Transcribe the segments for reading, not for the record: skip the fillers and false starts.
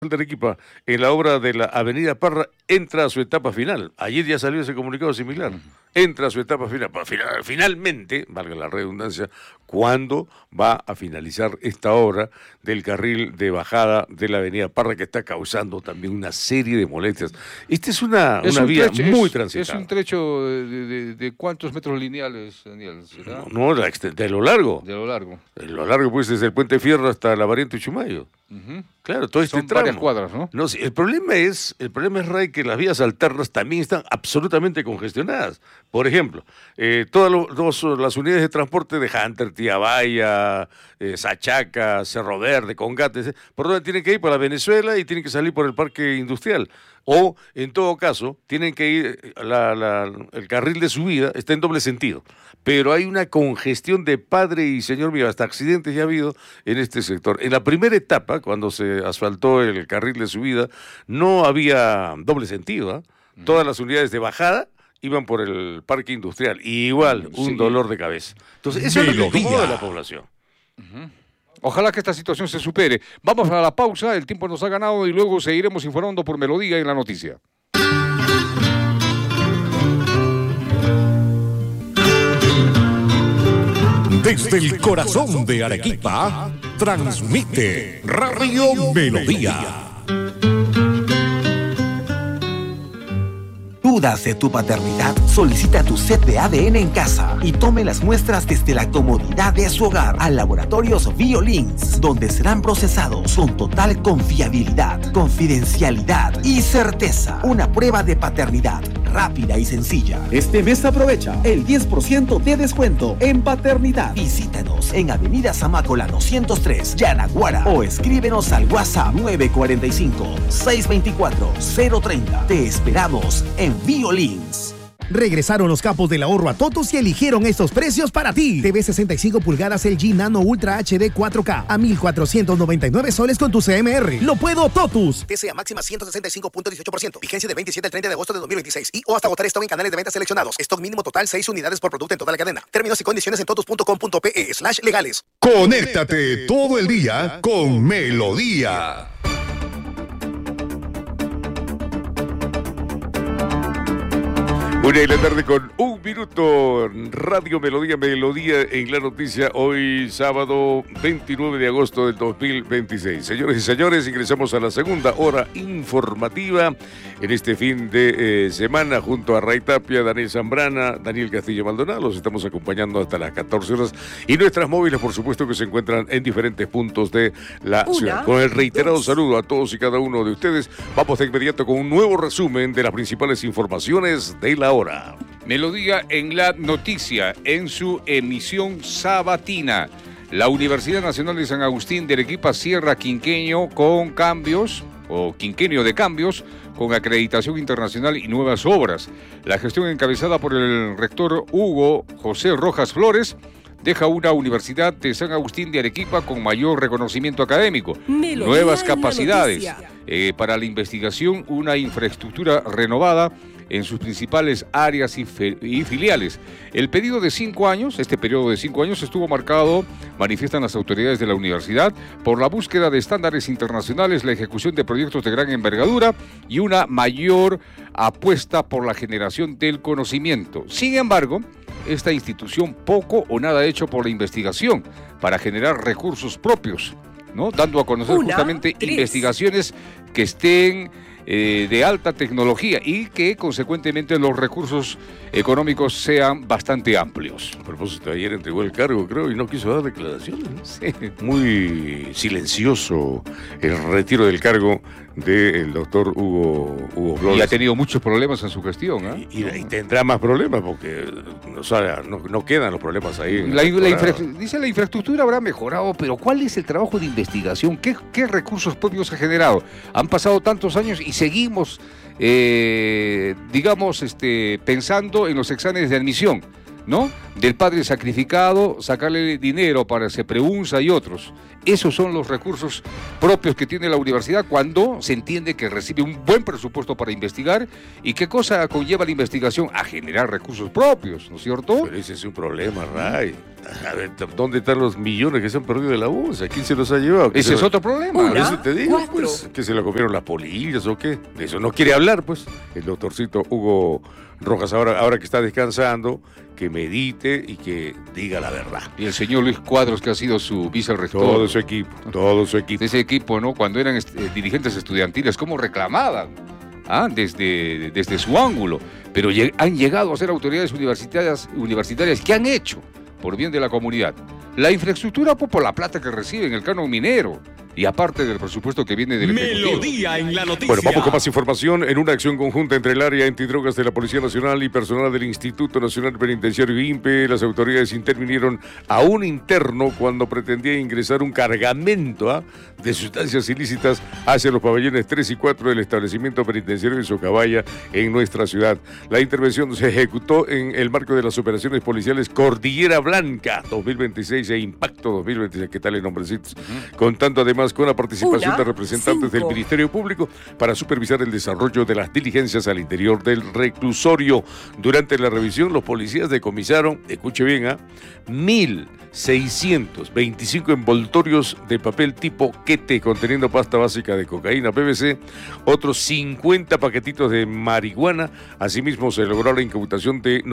de Arequipa en la obra de la Avenida Parra entra a su etapa final. Ayer ya salió ese comunicado similar. Entra a su etapa final. Finalmente, valga la redundancia, ¿cuándo va a finalizar esta obra del carril de bajada de la Avenida Parra que está causando también una serie de molestias? Esta es una vía muy transitada. ¿Es un trecho de cuántos metros lineales, Daniel? ¿Será? No, de lo largo. De lo largo. De lo largo, pues, desde el Puente Fierro hasta la variante Chumayo. Claro, todo este Son tramo. varias cuadras, ¿no? No, sí, el problema es, Ray, que las vías alternas también están absolutamente congestionadas. Por ejemplo, todas las unidades de transporte de Hunter, Tiabaya, Sachaca, Cerro Verde, Congate, ¿por dónde tienen que ir? Para Venezuela y tienen que salir por el Parque Industrial. O, en todo caso, tienen que ir, el carril de subida está en doble sentido. Pero hay una congestión de padre y señor mío, hasta accidentes ya ha habido en este sector. En la primera etapa, cuando se asfaltó el carril de subida, no había doble sentido, ¿eh? Todas las unidades de bajada iban por el Parque Industrial. Y igual, un dolor de cabeza. Entonces, eso es lo que incomoda a la población. Ojalá que esta situación se supere. Vamos a la pausa, el tiempo nos ha ganado y luego seguiremos informando por Melodía en la noticia. Desde el corazón de Arequipa, transmite Radio Melodía. ¿Dudas de tu paternidad? Solicita tu set de ADN en casa y tome las muestras desde la comodidad de su hogar al Laboratorios Biolins, donde serán procesados con total confiabilidad, confidencialidad y certeza. Una prueba de paternidad rápida y sencilla. Este mes aprovecha el 10% de descuento en paternidad. Visítanos en Avenida Zamácola 203, Yanaguara, o escríbenos al WhatsApp 945-624-030. Te esperamos en Biolins. Regresaron los capos del ahorro a Totus y eligieron estos precios para ti. TV 65 pulgadas LG Nano Ultra HD 4K a 1,499 soles con tu CMR. ¡Lo puedo, Totus! TCA máxima 165.18%. Vigencia del 27 al 30 de agosto de 2026. Y o hasta agotar stock en canales de venta seleccionados. Stock mínimo total 6 unidades por producto en toda la cadena. Términos y condiciones en totus.com.pe/legales. Conéctate todo el día con Melodía. 1:00 con 1 minuto. Radio Melodía en la noticia. Hoy sábado 29 de agosto del 2026. Señores y señores, ingresamos a la segunda hora informativa en este fin de semana junto a Ray Tapia, Daniel Zambrana, Daniel Castillo Maldonado. Los estamos acompañando hasta las 14 horas y nuestras móviles, por supuesto, que se encuentran en diferentes puntos de la ciudad. Con el reiterado saludo a todos y cada uno de ustedes, vamos de inmediato con un nuevo resumen de las principales informaciones de la hora. Melodía en la noticia, en su emisión sabatina. La Universidad Nacional de San Agustín de Arequipa cierra quinquenio con cambios, o quinquenio de cambios, con acreditación internacional y nuevas obras. La gestión encabezada por el rector Hugo José Rojas Flores deja una Universidad de San Agustín de Arequipa con mayor reconocimiento académico, nuevas capacidades para la investigación, una infraestructura renovada en sus principales áreas y filiales. El periodo de 5 años estuvo marcado, manifiestan las autoridades de la universidad, por la búsqueda de estándares internacionales, la ejecución de proyectos de gran envergadura y una mayor apuesta por la generación del conocimiento. Sin embargo, esta institución poco o nada ha hecho por la investigación para generar recursos propios, ¿no? Dando a conocer justamente investigaciones que estén de alta tecnología y que consecuentemente los recursos económicos sean bastante amplios. A propósito, ayer entregó el cargo, creo, y no quiso dar declaraciones, ¿no? Sí. Muy silencioso el retiro del cargo del doctor Hugo Flores. Y ha tenido muchos problemas en su gestión, ¿eh? Y tendrá más problemas porque no quedan los problemas ahí. Dice la infraestructura habrá mejorado, pero ¿cuál es el trabajo de investigación? ¿Qué recursos propios ha generado? Han pasado tantos años y seguimos, pensando en los exámenes de admisión, ¿no? del padre sacrificado, sacarle dinero para Sepreunza y otros. Esos son los recursos propios que tiene la universidad cuando se entiende que recibe un buen presupuesto para investigar. ¿Y qué cosa conlleva la investigación? A generar recursos propios, ¿no es cierto? Pero ese es un problema, Ray. A ver, ¿dónde están los millones que se han perdido de la UNSA? ¿Quién se los ha llevado? Ese es otro problema. Por eso te digo, pues, que se lo comieron las polillas o qué. De eso no quiere hablar, pues, el doctorcito Hugo Rojas, ahora que está descansando, que medite y que diga la verdad. Y el señor Luis Cuadros, que ha sido su vicerrector. Todo su equipo. Ese equipo, ¿no? Cuando eran dirigentes estudiantiles, ¿cómo reclamaban? Desde su ángulo. Pero han llegado a ser autoridades universitarias que han hecho por bien de la comunidad. La infraestructura por la plata que reciben, el canon minero. Y aparte del presupuesto que viene del Ejecutivo. Melodía en la noticia. Bueno, vamos con más información. En una acción conjunta entre el área antidrogas de la Policía Nacional y personal del Instituto Nacional Penitenciario INPE, las autoridades intervinieron a un interno cuando pretendía ingresar un cargamento de sustancias ilícitas hacia los pabellones 3 y 4 del establecimiento penitenciario de Socabaya en nuestra ciudad. La intervención se ejecutó en el marco de las operaciones policiales Cordillera Blanca 2026 e Impacto 2026. ¿Qué tal el nombrecitos? Contando además con la participación de representantes del Ministerio Público para supervisar el desarrollo de las diligencias al interior del reclusorio. Durante la revisión, los policías decomisaron, escuche bien, 1.625 envoltorios de papel tipo quete conteniendo pasta básica de cocaína PVC, otros 50 paquetitos de marihuana. Asimismo, se logró la incautación de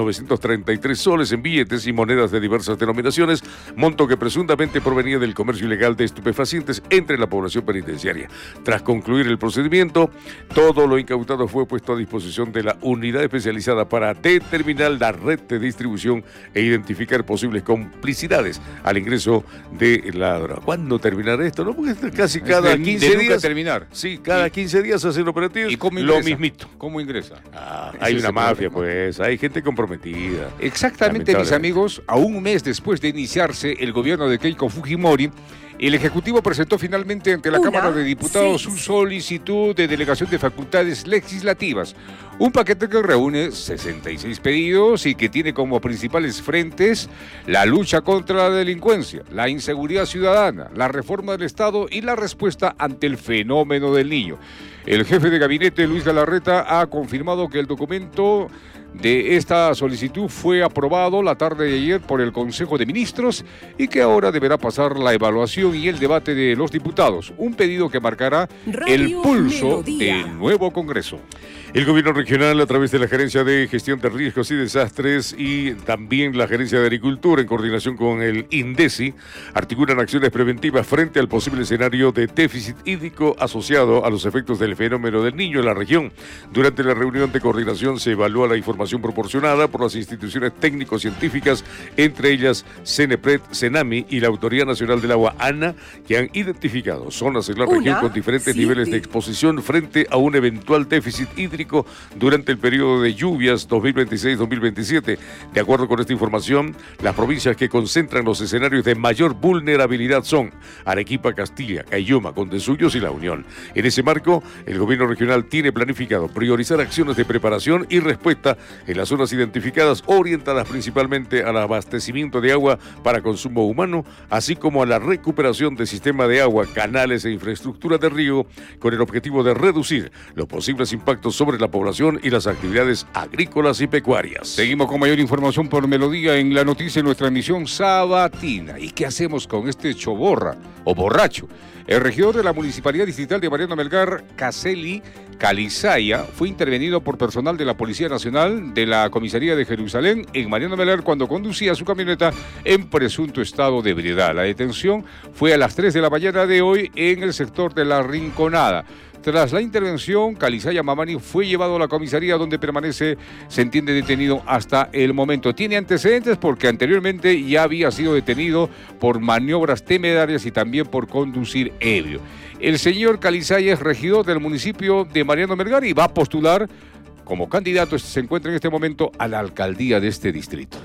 933 soles en billetes y monedas de diversas denominaciones, monto que presuntamente provenía del comercio ilegal de estupefacientes entre la población penitenciaria. Tras concluir el procedimiento, todo lo incautado fue puesto a disposición de la unidad especializada para determinar la red de distribución e identificar posibles complicidades al ingreso de la droga. ¿Cuándo terminará esto? No, porque casi cada 15 días. Terminar. Sí, cada 15 días hacen operativos. ¿Y cómo ingresa? Lo mismito. ¿Cómo ingresa? Hay una mafia, pues, hay gente comprometida. Exactamente, mis amigos, a un mes después de iniciarse el gobierno de Keiko Fujimori, el Ejecutivo presentó finalmente ante la Cámara de Diputados su solicitud de delegación de facultades legislativas. Un paquete que reúne 66 pedidos y que tiene como principales frentes la lucha contra la delincuencia, la inseguridad ciudadana, la reforma del Estado y la respuesta ante el fenómeno del niño. El jefe de gabinete, Luis Galarreta, ha confirmado que el documento de esta solicitud fue aprobado la tarde de ayer por el Consejo de Ministros y que ahora deberá pasar la evaluación y el debate de los diputados. Un pedido que marcará el pulso del nuevo Congreso. El gobierno regional, a través de la Gerencia de Gestión de Riesgos y Desastres y también la Gerencia de Agricultura, en coordinación con el INDECI, articulan acciones preventivas frente al posible escenario de déficit hídrico asociado a los efectos del fenómeno del niño en la región. Durante la reunión de coordinación se evalúa la información proporcionada por las instituciones técnico-científicas, entre ellas CENEPRED, CENAMI y la Autoridad Nacional del Agua, ANA, que han identificado zonas en la región con diferentes niveles de exposición frente a un eventual déficit hídrico durante el periodo de lluvias 2026-2027. De acuerdo con esta información, las provincias que concentran los escenarios de mayor vulnerabilidad son Arequipa, Castilla, Caylloma, Condesuyos y La Unión. En ese marco, el gobierno regional tiene planificado priorizar acciones de preparación y respuesta en las zonas identificadas, orientadas principalmente al abastecimiento de agua para consumo humano, así como a la recuperación del sistema de agua, canales e infraestructura de riego, con el objetivo de reducir los posibles impactos sobre la población y las actividades agrícolas y pecuarias. Seguimos con mayor información por Melodía en la noticia en nuestra emisión sabatina. ¿Y qué hacemos con este choborra o borracho? El regidor de la Municipalidad Distrital de Mariano Melgar, Caseli Calizaya, fue intervenido por personal de la Policía Nacional de la Comisaría de Jerusalén en Mariano Melgar cuando conducía su camioneta en presunto estado de ebriedad. La detención fue a las 3 de la mañana de hoy en el sector de La Rinconada. Tras la intervención, Calizaya Mamani fue llevado a la comisaría donde permanece, se entiende, detenido hasta el momento. Tiene antecedentes porque anteriormente ya había sido detenido por maniobras temerarias y también por conducir ebrio. El señor Calizaya es regidor del municipio de Mariano Melgar y va a postular como candidato, se encuentra en este momento a la alcaldía de este distrito.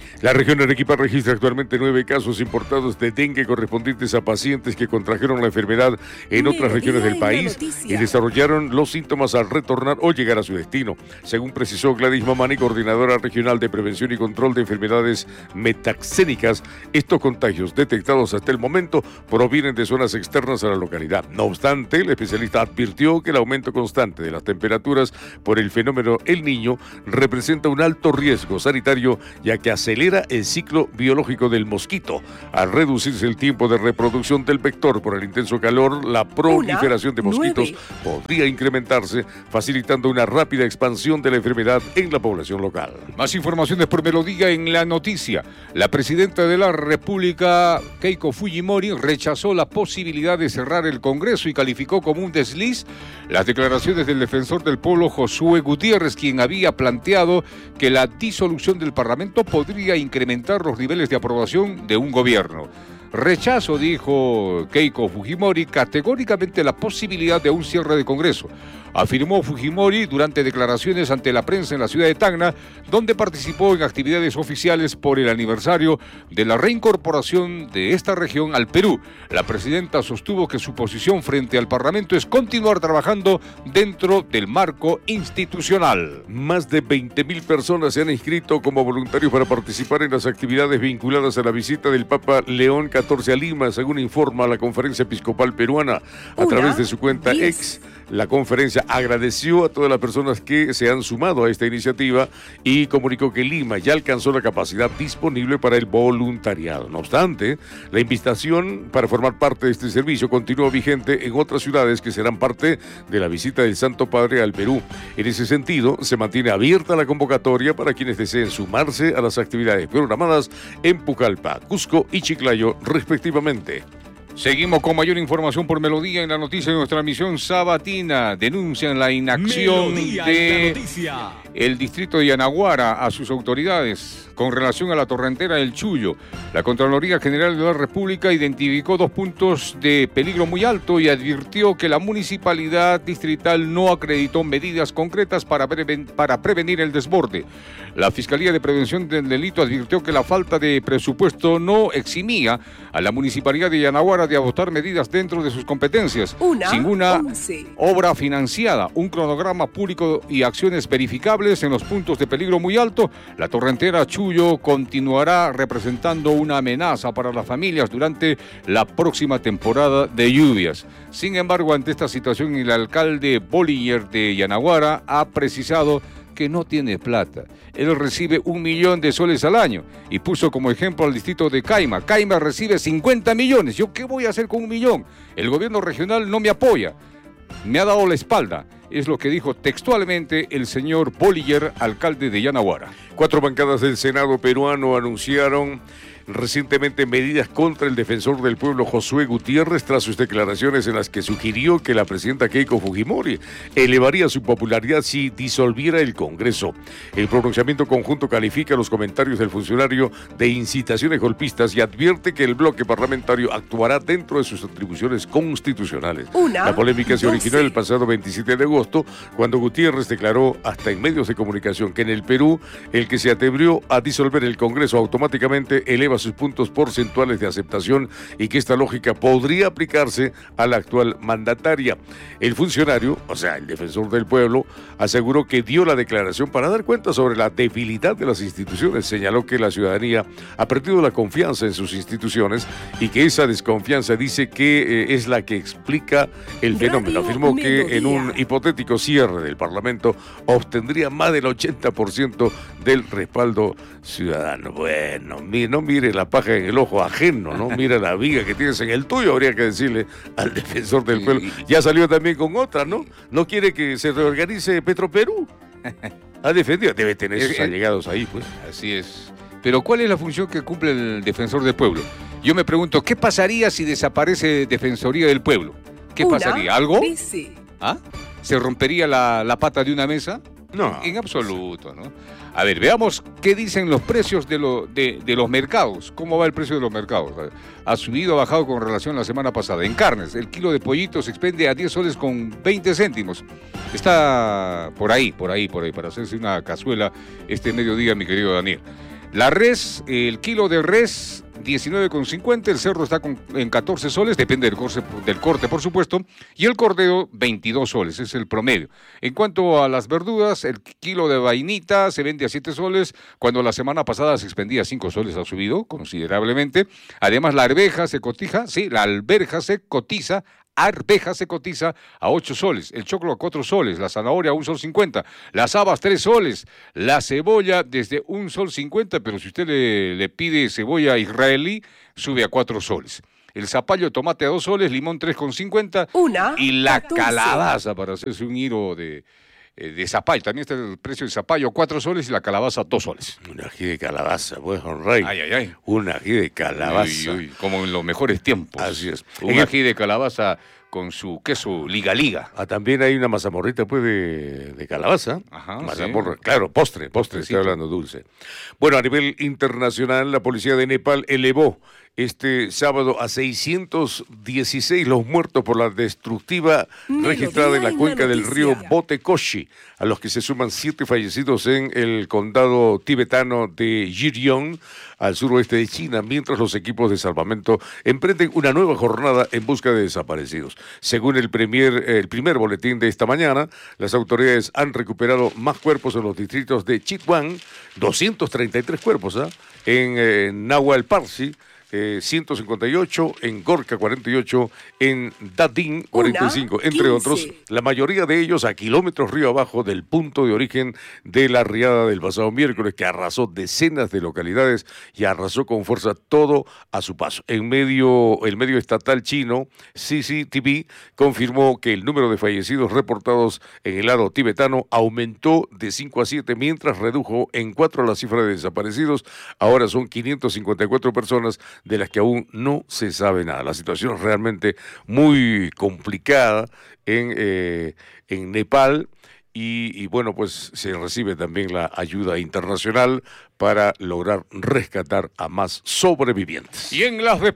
La región Arequipa registra actualmente 9 casos importados de dengue correspondientes a pacientes que contrajeron la enfermedad en otras regiones del país y desarrollaron los síntomas al retornar o llegar a su destino. Según precisó Gladys Mamani, coordinadora regional de prevención y control de enfermedades metaxénicas, estos contagios detectados hasta el momento provienen de zonas externas a la localidad. No obstante, el especialista advirtió que el aumento constante de las temperaturas por el fenómeno El Niño representa un alto riesgo sanitario, ya que acelera el ciclo biológico del mosquito. Al reducirse el tiempo de reproducción del vector por el intenso calor, la proliferación de mosquitos podría incrementarse, facilitando una rápida expansión de la enfermedad en la población local. Más informaciones por Melodía en la noticia. La presidenta de la República, Keiko Fujimori, rechazó la posibilidad de cerrar el Congreso y calificó como un desliz las declaraciones del defensor del pueblo, Josué Gutiérrez, quien había planteado que la disolución del Parlamento podría incrementar los niveles de aprobación de un gobierno. Rechazo, dijo Keiko Fujimori, categóricamente la posibilidad de un cierre de Congreso. Afirmó Fujimori durante declaraciones ante la prensa en la ciudad de Tacna, donde participó en actividades oficiales por el aniversario de la reincorporación de esta región al Perú. La presidenta sostuvo que su posición frente al Parlamento es continuar trabajando dentro del marco institucional. Más de 20.000 personas se han inscrito como voluntarios para participar en las actividades vinculadas a la visita del Papa León XIV a Lima, según informa la Conferencia Episcopal Peruana. A través de su cuenta X, la conferencia agradeció a todas las personas que se han sumado a esta iniciativa y comunicó que Lima ya alcanzó la capacidad disponible para el voluntariado. No obstante, la invitación para formar parte de este servicio continúa vigente en otras ciudades que serán parte de la visita del Santo Padre al Perú. En ese sentido, se mantiene abierta la convocatoria para quienes deseen sumarse a las actividades programadas en Pucallpa, Cusco y Chiclayo, respectivamente. Seguimos con mayor información por Melodía en la noticia de nuestra misión sabatina. Denuncian la inacción del distrito de Yanaguara a sus autoridades con relación a la torrentera del Chullo. La Contraloría General de la República identificó 2 puntos de peligro muy alto y advirtió que la municipalidad distrital no acreditó medidas concretas para prevenir el desborde. La Fiscalía de Prevención del Delito advirtió que la falta de presupuesto no eximía a la municipalidad de Yanaguara de adoptar medidas dentro de sus competencias, sin una obra financiada, un cronograma público y acciones verificables en los puntos de peligro muy alto. La torrentera Chullo continuará representando una amenaza para las familias durante la próxima temporada de lluvias. Sin embargo, ante esta situación, el alcalde Bollinger de Yanaguara ha precisado que no tiene plata. Él recibe 1 millón de soles al año y puso como ejemplo al distrito de Caima. Caima recibe 50 millones. ¿Yo qué voy a hacer con 1 millón? El gobierno regional no me apoya. Me ha dado la espalda. Es lo que dijo textualmente el señor Bollinger, alcalde de Yanaguara. 4 bancadas del Senado peruano anunciaron recientemente medidas contra el defensor del pueblo Josué Gutiérrez tras sus declaraciones en las que sugirió que la presidenta Keiko Fujimori elevaría su popularidad si disolviera el Congreso. El pronunciamiento conjunto califica los comentarios del funcionario de incitaciones golpistas y advierte que el bloque parlamentario actuará dentro de sus atribuciones constitucionales. La polémica se originó el pasado 27 de agosto cuando Gutiérrez declaró hasta en medios de comunicación que en el Perú el que se atrevió a disolver el Congreso automáticamente eleva sus puntos porcentuales de aceptación y que esta lógica podría aplicarse a la actual mandataria. El funcionario, o sea, el defensor del pueblo, aseguró que dio la declaración para dar cuenta sobre la debilidad de las instituciones. Señaló que la ciudadanía ha perdido la confianza en sus instituciones y que esa desconfianza dice que es la que explica el fenómeno. Afirmó que en un hipotético cierre del Parlamento obtendría más del 80% del respaldo ciudadano. Bueno, no mire la paja en el ojo ajeno, no mira la viga que tienes en el tuyo, habría que decirle al defensor del pueblo. Ya salió también con otra, ¿no? No quiere que se reorganice Petroperú. Ha defendido, debe tener sus allegados ahí, pues. Así es. Pero ¿cuál es la función que cumple el defensor del pueblo? Yo me pregunto, ¿qué pasaría si desaparece Defensoría del Pueblo? ¿Qué pasaría? ¿Algo? ¿Ah? ¿Se rompería la pata de una mesa? No. En absoluto, ¿no? A ver, veamos qué dicen los precios de los mercados. ¿Cómo va el precio de los mercados? Ha subido, ha bajado con relación a la semana pasada. En carnes, el kilo de pollito se expende a 10 soles con 20 céntimos. Está por ahí, para hacerse una cazuela este mediodía, mi querido Daniel. La res, el kilo de res, 19,50, el cerdo está en 14 soles, depende del corte, por supuesto, y el cordero 22 soles, es el promedio. En cuanto a las verduras, el kilo de vainita se vende a 7 soles, cuando la semana pasada se expendía a 5 soles, ha subido considerablemente. Además, la arveja se cotiza, arveja se cotiza a 8 soles, el choclo a 4 soles, la zanahoria a 1,50 sol, las habas 3 soles, la cebolla desde 1,50 sol, pero si usted le pide cebolla israelí, sube a 4 soles. El zapallo de tomate a 2 soles, limón 3,50 y la 14. Calabaza, para hacerse un hilo de zapallo. También está el precio del zapallo 4 soles y la calabaza 2 soles. Un ají de calabaza, pues, rey. Ay. Un ají de calabaza. Uy, como en los mejores tiempos. Así es. Un ají de calabaza con su queso liga. También hay una mazamorrita, pues, de calabaza. Ajá, mazamorra, sí. Claro, postre, estoy hablando dulce. Bueno, a nivel internacional, la policía de Nepal elevó este sábado a 616 los muertos por la destructiva registrada en la cuenca del río Botekoshi, a los que se suman 7 fallecidos en el condado tibetano de Jiryong, al suroeste de China, mientras los equipos de salvamento emprenden una nueva jornada en busca de desaparecidos. Según el primer boletín de esta mañana, las autoridades han recuperado más cuerpos en los distritos de Chitwan, 233 cuerpos, en Nahual Parsi, 158, en Gorka 48, en Dadin 45, entre otros, la mayoría de ellos a kilómetros río abajo del punto de origen de la riada del pasado miércoles, que arrasó decenas de localidades y arrasó con fuerza todo a su paso. El medio estatal chino, CCTV, confirmó que el número de fallecidos reportados en el lado tibetano aumentó de 5 a 7, mientras redujo en 4 la cifra de desaparecidos. Ahora son 554 personas, de las que aún no se sabe nada. La situación es realmente muy complicada en Nepal y bueno, pues se recibe también la ayuda internacional para lograr rescatar a más sobrevivientes. Y en las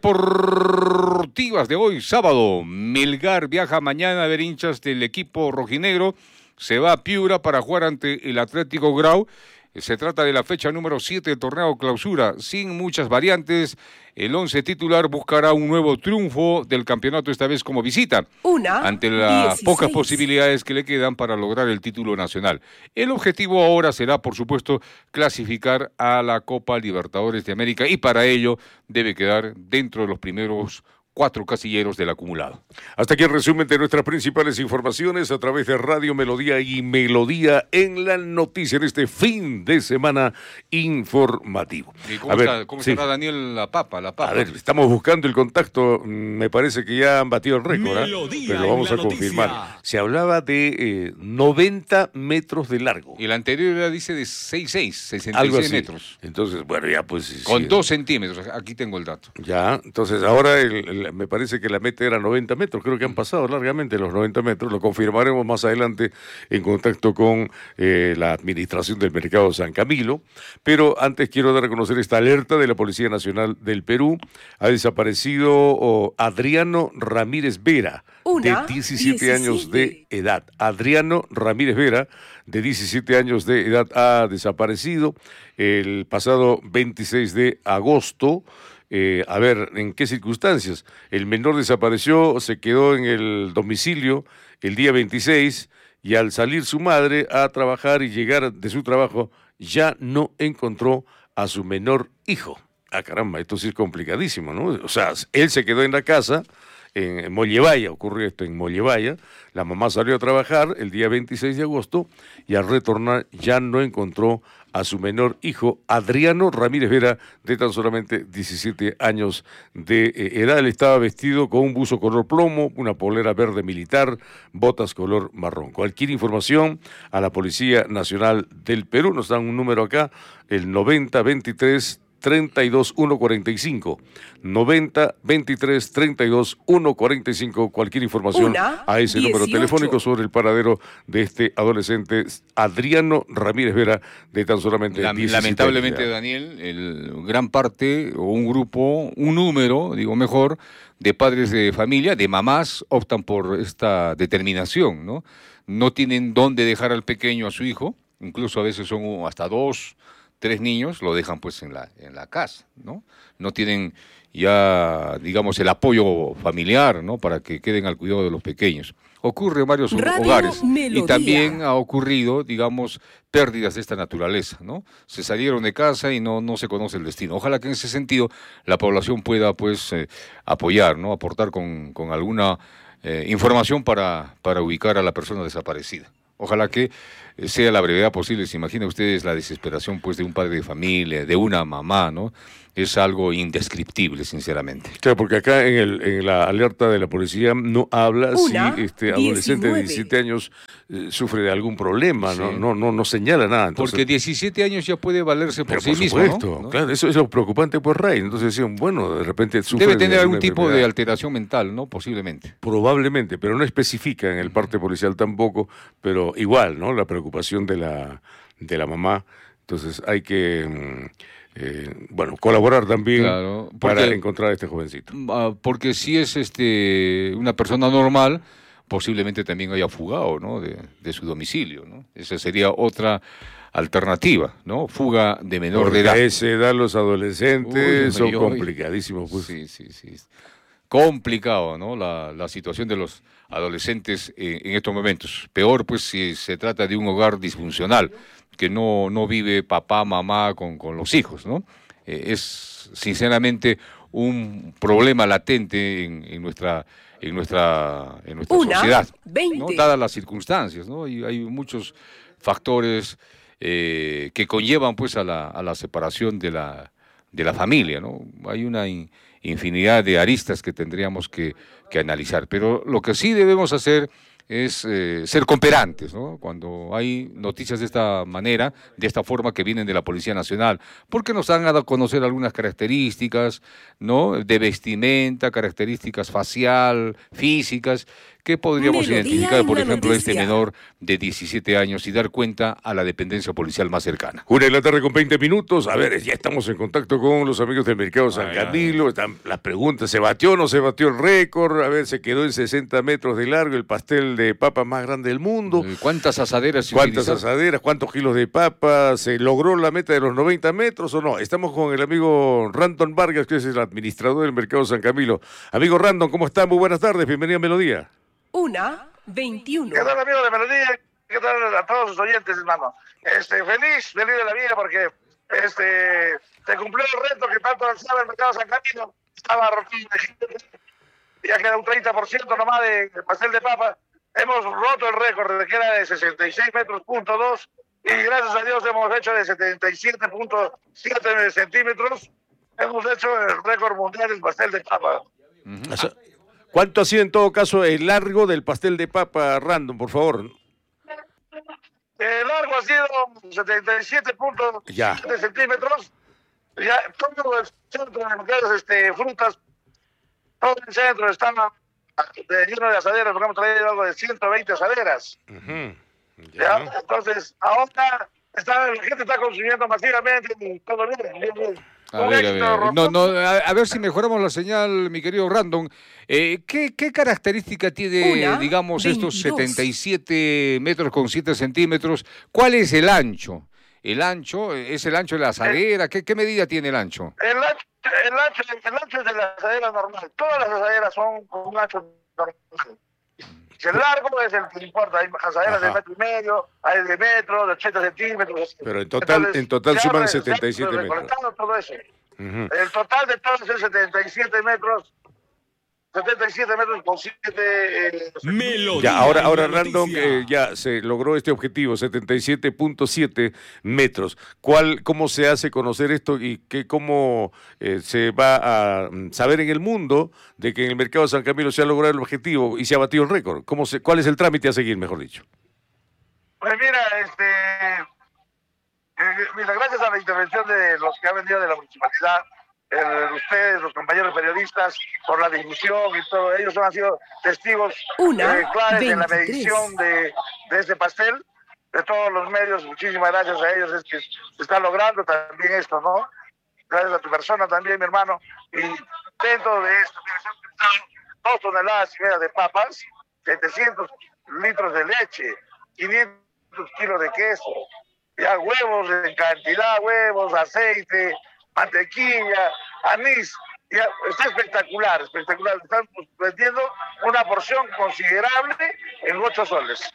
deportivas de hoy, sábado, Melgar viaja mañana a ver hinchas del equipo rojinegro, se va a Piura para jugar ante el Atlético Grau. Se trata de la fecha número 7 del torneo clausura, sin muchas variantes. El 11 titular buscará un nuevo triunfo del campeonato, esta vez como visita, ante las pocas posibilidades que le quedan para lograr el título nacional. El objetivo ahora será, por supuesto, clasificar a la Copa Libertadores de América y para ello debe quedar dentro de los primeros 4 casilleros del acumulado. Hasta aquí el resumen de nuestras principales informaciones a través de Radio Melodía y Melodía en la Noticia en este fin de semana informativo. ¿Y cómo está Daniel La Papa? A ver, estamos buscando el contacto, me parece que ya han batido el récord, pero lo vamos a confirmar. Se hablaba de 90 metros de largo. Y el anterior ya dice de 66 metros. Entonces, bueno, ya pues... Con 2 centímetros, aquí tengo el dato. Ya, entonces ahora me parece que la meta era 90 metros, creo que han pasado largamente los 90 metros, lo confirmaremos más adelante en contacto con la administración del mercado de San Camilo, pero antes quiero dar a conocer esta alerta de la Policía Nacional del Perú. Ha desaparecido Adriano Ramírez Vera, de 17 años de edad. Adriano Ramírez Vera, de 17 años de edad, ha desaparecido el pasado 26 de agosto. A ver, ¿en qué circunstancias? El menor desapareció, se quedó en el domicilio el día 26 y al salir su madre a trabajar y llegar de su trabajo ya no encontró a su menor hijo. Ah, caramba, esto sí es complicadísimo, ¿no? O sea, él se quedó en la casa, en Mollevaya, ocurrió esto en Mollevaya, la mamá salió a trabajar el día 26 de agosto y al retornar ya no encontró a su menor hijo, Adriano Ramírez Vera, de tan solamente 17 años de edad. Él estaba vestido con un buzo color plomo, una polera verde militar, botas color marrón. Cualquier información a la Policía Nacional del Perú, nos dan un número acá, el 9023 32145, 9023 32145, cualquier información a ese 18. Número telefónico sobre el paradero de este adolescente Adriano Ramírez Vera, de tan solamente 17 lamentablemente años. Daniel, gran parte o un grupo, un número, digo mejor, de padres de familia, de mamás, optan por esta determinación, ¿no? No tienen dónde dejar al pequeño, a su hijo, incluso a veces son hasta 2, 3 niños, lo dejan pues en la casa, ¿no? No tienen ya, digamos, el apoyo familiar, ¿no? Para que queden al cuidado de los pequeños. Ocurre en varios hogares y también ha ocurrido, digamos, pérdidas de esta naturaleza, ¿no? Se salieron de casa y no se conoce el destino. Ojalá que en ese sentido la población pueda, pues, apoyar, ¿no? Aportar con alguna información para ubicar a la persona desaparecida. Ojalá que sea la brevedad posible. Se imagina ustedes la desesperación, pues, de un padre de familia, de una mamá, ¿no? Es algo indescriptible, sinceramente. Claro, porque acá en la alerta de la policía no habla si adolescente de 17 años sufre de algún problema, sí. no señala nada. Entonces, porque 17 años ya puede valerse por sí mismo, ¿no? Claro, eso es lo preocupante por Ray. Entonces decían, bueno, de repente sufre. Debe tener algún tipo de alteración mental, ¿no? Posiblemente. Probablemente, pero no especifica en el parte policial tampoco, pero igual, ¿no? La preocupación de la mamá. Entonces hay que... colaborar también, claro, para encontrar a este jovencito. Porque si es una persona normal, posiblemente también haya fugado, ¿no? de su domicilio, ¿no? Esa sería otra alternativa, ¿no? Fuga de menor de edad. A esa edad los adolescentes son complicadísimos. Pues. Sí. Complicado, ¿no? La situación de los adolescentes en estos momentos. Peor, pues, si se trata de un hogar disfuncional, que no vive papá, mamá con los hijos, ¿no? Es sinceramente un problema latente en nuestra sociedad, ¿no? Dadas las circunstancias, ¿no? Y hay muchos factores que conllevan, pues, a la separación de la familia, ¿no? Hay una infinidad de aristas que tendríamos que analizar, pero lo que sí debemos hacer es ser cooperantes, ¿no? Cuando hay noticias de esta manera, de esta forma, que vienen de la Policía Nacional, porque nos han dado a conocer algunas características, ¿no? De vestimenta, características facial, físicas, que podríamos identificar, por ejemplo, este menor de 17 años y dar cuenta a la dependencia policial más cercana. 1:20 p.m. A ver, ya estamos en contacto con los amigos del Mercado San Camilo. Están las preguntas, ¿se batió o no se batió el récord? A ver, se quedó en 60 metros de largo el pastel de papa más grande del mundo. ¿Cuántas asaderas se ¿Cuántas asaderas? ¿Cuántos kilos de papa? ¿Se logró la meta de los 90 metros o no? Estamos con el amigo Randon Vargas, que es el administrador del Mercado San Camilo. Amigo Randon, ¿cómo está? Muy buenas tardes, bienvenido a Melodía. 1:21. ¿Qué tal, amigo de Melodía? ¿Qué tal a todos sus oyentes, hermano? Feliz de la vida porque se cumplió el reto que tanto ansiaba el Mercado San Camilo. Estaba rompiendo, ya queda un 30% nomás de pastel de papa. Hemos roto el récord, que era de 66 metros, .2, y gracias a Dios hemos hecho de 77.7 centímetros. Hemos hecho el récord mundial del pastel de papa. ¿Cuánto ha sido en todo caso el largo del pastel de papa, Random, por favor? El largo ha sido 77.7 centímetros. Ya todo el centro de mercados, frutas, todo el centro está lleno de asaderas, porque hemos traído algo de 120 asaderas. ¿Ya? Entonces, ahora la gente está consumiendo masivamente y todo bien. A ver si mejoramos la señal, mi querido Random. ¿Qué característica tiene, digamos, 22. Estos 77 metros con 7 centímetros? ¿Cuál es el ancho? ¿El ancho es el ancho de la asadera? ¿Qué medida tiene el ancho? El ancho es de la asadera normal. Todas las asaderas son con un ancho normal. El largo es el que importa. Hay asaderas de 1,5 metros, hay de metro, de 80 centímetros. Pero en total suman 77 metros. Todo eso. El total de todos es 77 metros. 77 metros con 7... Ya, ahora Random, ya se logró este objetivo, 77.7 metros. ¿Cómo se hace conocer esto y cómo se va a saber en el mundo de que en el Mercado San Camilo se ha logrado el objetivo y se ha batido el récord? ¿Cuál es el trámite a seguir, mejor dicho? Pues mira, gracias a la intervención de los que han venido de la municipalidad, ustedes, los compañeros periodistas, por la difusión y todo, ellos han sido testigos claves en la medición de este pastel, de todos los medios. Muchísimas gracias a ellos, es que se está logrando también esto, ¿no? Gracias a tu persona también, mi hermano. Y dentro de esto, 2 toneladas y media de papas, 700 litros de leche, 500 kilos de queso, ya huevos en cantidad, huevos, aceite, mantequilla, anís. Ya, está espectacular, espectacular. Están vendiendo una porción considerable en 8 soles.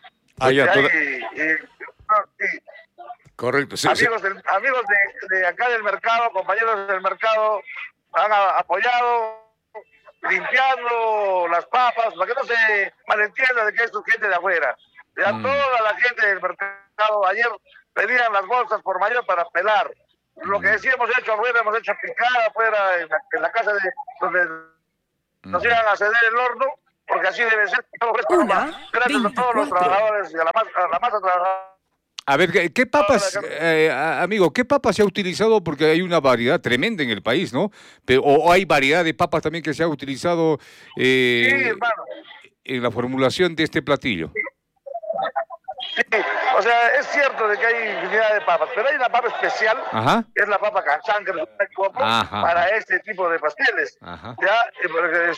Correcto. Sí, amigos de acá del mercado, compañeros del mercado, han apoyado limpiando las papas, para que no se malentienda de que esto es gente de afuera. Ya toda la gente del mercado ayer pedían las bolsas por mayor para pelar. Lo que sí hemos hecho afuera, hemos hecho picada afuera en la casa donde nos iban a ceder el horno, porque así debe ser. Gracias a todos los trabajadores y a la masa trabajadora. A ver, ¿qué papas, amigo, qué papas se ha utilizado? Porque hay una variedad tremenda en el país, ¿no? Pero, o hay variedad de papas también que se ha utilizado en la formulación de este platillo. Sí, o sea, es cierto de que hay infinidad de papas, pero hay una papa especial, que es la papa canchán, que para este tipo de pasteles. Ya, porque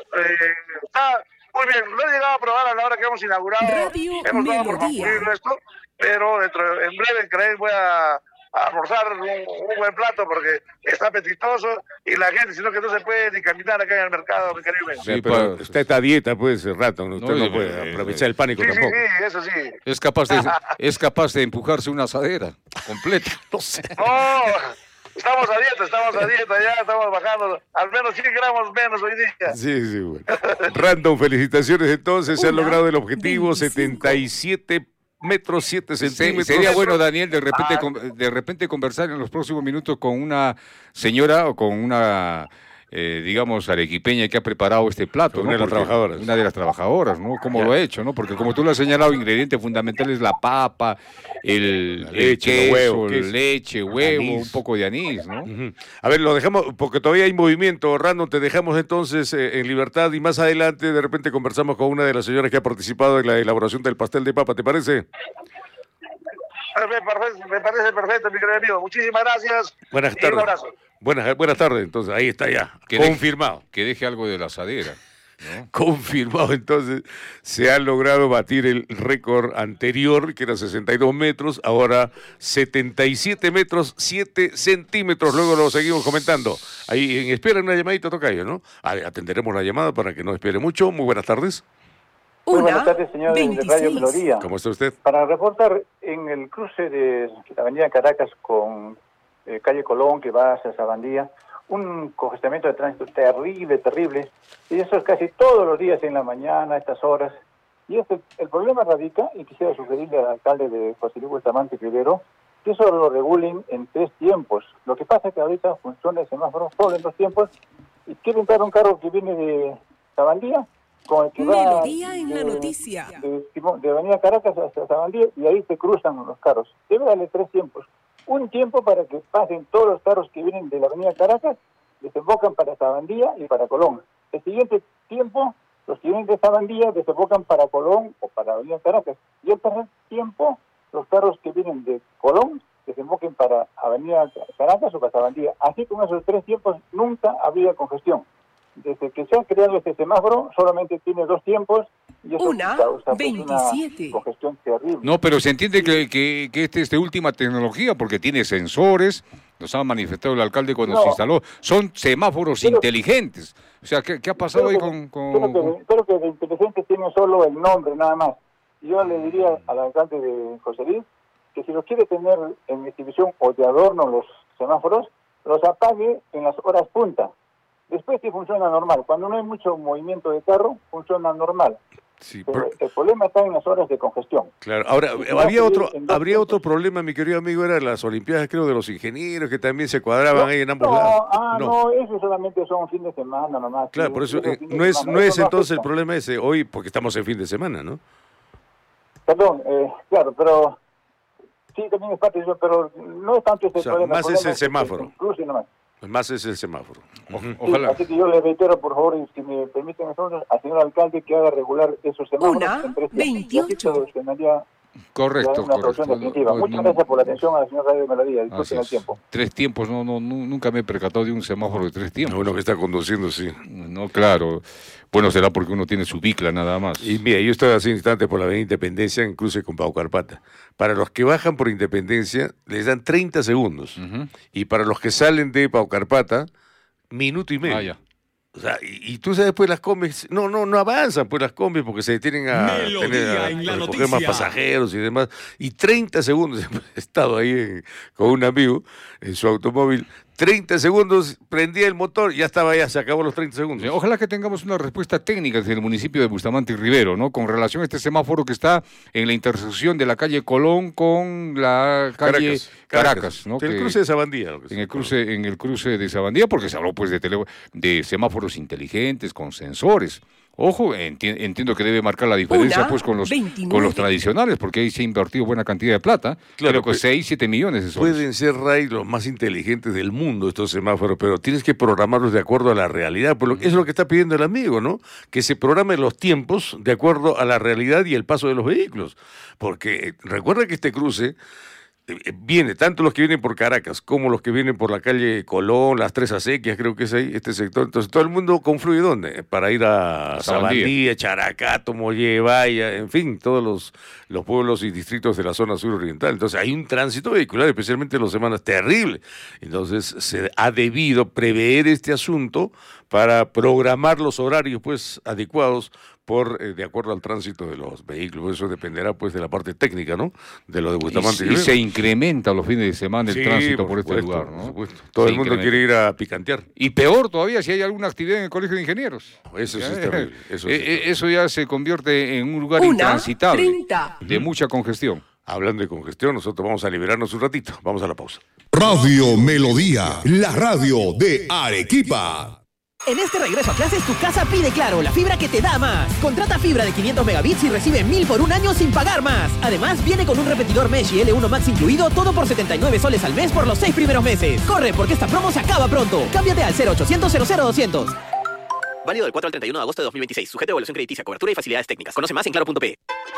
está muy bien. Lo he llegado a probar a la hora que hemos inaugurado. Hemos dado por concluido esto, pero en breve voy a almorzar un buen plato porque está apetitoso y la gente, sino que no se puede ni caminar acá en el mercado, mi querido. Sí, pero usted está a dieta, pues, hace rato, ¿no? Usted no puede aprovechar el pánico tampoco. Sí, eso sí. Es capaz de empujarse una asadera completa. No sé. No, estamos a dieta, ya estamos bajando al menos 100 gramos menos hoy día. Sí, bueno. Random, felicitaciones entonces, se ha logrado el objetivo, 77 metros 7 centímetros. Sería bueno, Daniel, de repente conversar en los próximos minutos con una señora o con una, digamos, arequipeña que ha preparado este plato. Una de las trabajadoras. Una de las trabajadoras, ¿no? ¿Cómo lo ha hecho, no? Porque como tú lo has señalado, ingrediente fundamental es la papa, el queso, leche, huevo, anís. Un poco de anís, ¿no? A ver, lo dejamos, porque todavía hay movimiento, Random, te dejamos entonces en libertad y más adelante de repente conversamos con una de las señoras que ha participado en la elaboración del pastel de papa, ¿te parece? Me parece perfecto, mi querido amigo. Muchísimas gracias. Buenas tardes. Un abrazo. Buenas tardes, entonces ahí está ya, confirmado. Que deje algo de la asadera. ¿No? Confirmado, entonces se ha logrado batir el récord anterior, que era 62 metros, ahora 77 metros 7 centímetros, luego lo seguimos comentando. Ahí en espera una llamadita, tocayo, ¿no? Atenderemos la llamada para que no espere mucho. Muy buenas tardes. Muy buenas tardes, señores de Radio Melodía. ¿Cómo está usted? Para reportar, en el cruce de la avenida Caracas con calle Colón, que va hacia Sabandía, un congestionamiento de tránsito terrible, y eso es casi todos los días en la mañana, a estas horas. Y el problema radica, y quisiera sugerirle al alcalde de José Luis Bustamante Rivero, que eso lo regulen en 3 tiempos. Lo que pasa es que ahorita funciona el semáforo solo en 2 tiempos, y quiere entrar un carro que viene de Sabandía, con el que Melodía en la noticia. De avenida Caracas hasta Sabandía, y ahí se cruzan los carros. Debe darle 3 tiempos. Un tiempo para que pasen todos los carros que vienen de la avenida Caracas, desembocan para Sabandía y para Colón. El siguiente tiempo, los que vienen de Sabandía desembocan para Colón o para avenida Caracas. Y el tercer tiempo, los carros que vienen de Colón desemboquen para avenida Caracas o para Sabandía. Así con esos 3 tiempos nunca habría congestión. Desde que se ha creado este semáforo, solamente tiene 2 tiempos y eso causa una congestión terrible. No, pero se entiende que esta es de última tecnología porque tiene sensores, nos ha manifestado el alcalde cuando se instaló, son semáforos inteligentes. O sea, ¿qué ha pasado ahí con...? Creo que de inteligentes tiene solo el nombre, nada más. Yo le diría al alcalde de José Luis que si los quiere tener en exhibición o de adorno los semáforos, los apague en las horas punta. Después sí funciona normal. Cuando no hay mucho movimiento de carro, funciona normal. Sí, pero el problema está en las horas de congestión. Claro, ahora, habría otro problema, mi querido amigo, era las Olimpiadas, creo, de los ingenieros, que también se cuadraban ahí en ambos lados. No, eso solamente son fin de semana nomás. Claro, por eso no es entonces el problema ese hoy, porque estamos en fin de semana, ¿no? Perdón, claro, pero sí, también es parte de eso, pero no es tanto ese problema. Más es el semáforo. Incluso nomás. Más es el semáforo. Ojalá. Sí, así que yo le reitero, por favor, y si me permiten nosotros, al señor alcalde que haga regular esos semáforos. 1:28. Correcto, una solución definitiva. Muchas gracias por la atención al señor Radio Melodía. Disculpen el tiempo. 3 tiempos, nunca me he percatado de un semáforo de 3 tiempos. Uno que está conduciendo, sí. No, claro. Bueno, será porque uno tiene su bicla nada más. Y mira, yo estoy hace instantes por la avenida Independencia en cruce con Pau Carpata. Para los que bajan por Independencia, les dan 30 segundos. Y para los que salen de Pau Carpata, minuto y medio. Ya. O sea, y tú sabes, pues las combis, no avanzan pues las combis porque se detienen a recoger más pasajeros y demás. Y 30 segundos, he estado ahí con un amigo en su automóvil, 30 segundos, prendía el motor, ya se acabó los 30 segundos. Ojalá que tengamos una respuesta técnica desde el municipio de Bustamante y Rivero, ¿no? Con relación a este semáforo que está en la intersección de la calle Colón con la calle Caracas, ¿no? En el cruce de Sabandía. En el cruce de Sabandía, porque se habló pues de semáforos inteligentes, con sensores. Ojo, entiendo que debe marcar la diferencia pues con los tradicionales, porque ahí se ha invertido buena cantidad de plata. Claro, creo que 6-7 millones de soles. Pueden ser, Ray, los más inteligentes del mundo estos semáforos, pero tienes que programarlos de acuerdo a la realidad. Eso es lo que está pidiendo el amigo, ¿no? Que se programen los tiempos de acuerdo a la realidad y el paso de los vehículos. Porque recuerda que este cruce viene, tanto los que vienen por Caracas como los que vienen por la calle Colón, las Tres Acequias, creo que es ahí, este sector. Entonces todo el mundo confluye, ¿dónde? Para ir a Sabandía, Characato, Mollevaya, en fin, todos los pueblos y distritos de la zona suroriental. Entonces hay un tránsito vehicular, especialmente en las semanas, terrible. Entonces se ha debido prever este asunto para programar los horarios pues adecuados de acuerdo al tránsito de los vehículos. Eso dependerá pues de la parte técnica, ¿no? De lo de Bustamante. Y se incrementa los fines de semana el tránsito por este lugar, ¿no? Todo el mundo quiere ir a picantear. Y peor todavía si hay alguna actividad en el Colegio de Ingenieros. Eso sí es terrible. Eso ya se convierte en un lugar intransitable, de mucha congestión. Hablando de congestión, nosotros vamos a liberarnos un ratito. Vamos a la pausa. Radio Melodía, la radio de Arequipa. En este regreso a clases, tu casa pide Claro, la fibra que te da más. Contrata fibra de 500 megabits y recibe 1000 por un año sin pagar más. Además, viene con un repetidor Mesh y L1 Max incluido, todo por 79 soles al mes por los 6 primeros meses. Corre, porque esta promo se acaba pronto. Cámbiate al 0800 00200. Válido del 4 al 31 de agosto de 2026. Sujeto a evaluación crediticia, cobertura y facilidades técnicas. Conoce más en claro.pe.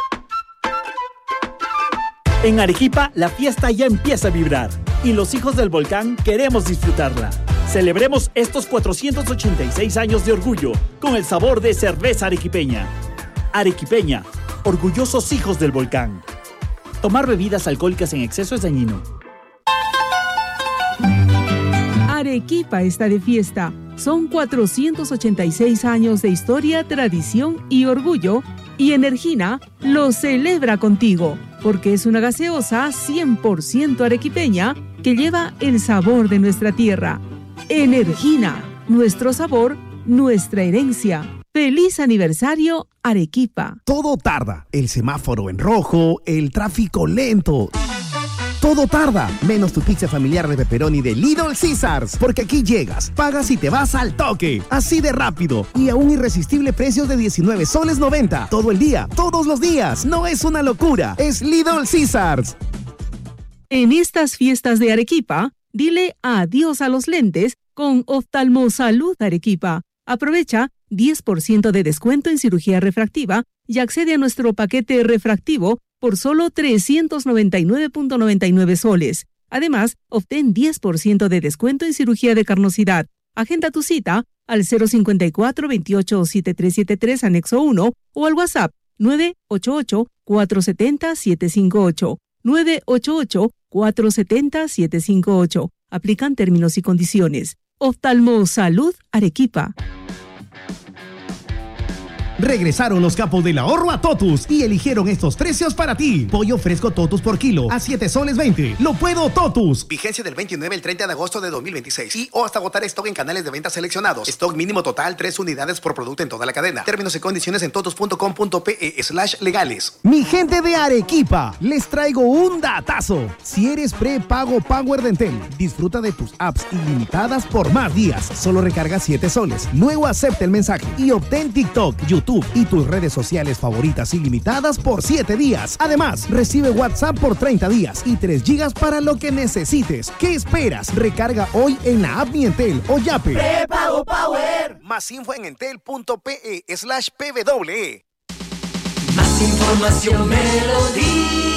En Arequipa, la fiesta ya empieza a vibrar y los hijos del volcán queremos disfrutarla. Celebremos estos 486 años de orgullo con el sabor de cerveza arequipeña. Arequipeña, orgullosos hijos del volcán. Tomar bebidas alcohólicas en exceso es dañino. Arequipa está de fiesta. Son 486 años de historia, tradición y orgullo. Y Energina lo celebra contigo, porque es una gaseosa 100% arequipeña que lleva el sabor de nuestra tierra. Energina, nuestro sabor, nuestra herencia. ¡Feliz aniversario, Arequipa! Todo tarda. El semáforo en rojo, el tráfico lento. Todo tarda, menos tu pizza familiar de pepperoni de Little Caesars, porque aquí llegas, pagas y te vas al toque, así de rápido, y a un irresistible precio de 19 soles 90, todo el día, todos los días. No es una locura, es Little Caesars. En estas fiestas de Arequipa, dile adiós a los lentes con Oftalmosalud Arequipa. Aprovecha 10% de descuento en cirugía refractiva y accede a nuestro paquete refractivo por solo 399.99 soles. Además, obtén 10% de descuento en cirugía de carnosidad. Agenda tu cita al 054-28-7373 anexo 1 o al WhatsApp 988-470-758. 988-470-758. Aplican términos y condiciones. Oftalmosalud Arequipa. Regresaron los capos del ahorro a Totus y eligieron estos precios para ti. Pollo fresco Totus por kilo a 7 soles 20. Lo puedo Totus. Vigencia del 29 al 30 de agosto de 2026 y o hasta agotar stock en canales de venta seleccionados. Stock mínimo total 3 unidades por producto en toda la cadena. Términos y condiciones en totus.com.pe/legales. Mi gente de Arequipa, les traigo un datazo. Si eres prepago Power de Entel, disfruta de tus apps ilimitadas por más días. Solo recarga 7 soles. Luego acepta el mensaje y obtén TikTok, YouTube y tus redes sociales favoritas ilimitadas por 7 días. Además, recibe WhatsApp por 30 días y 3 gigas para lo que necesites. ¿Qué esperas? Recarga hoy en la app Mi Entel o Yape. Prepago Power. Más info en entel.pe/pwe. Más información Melodía.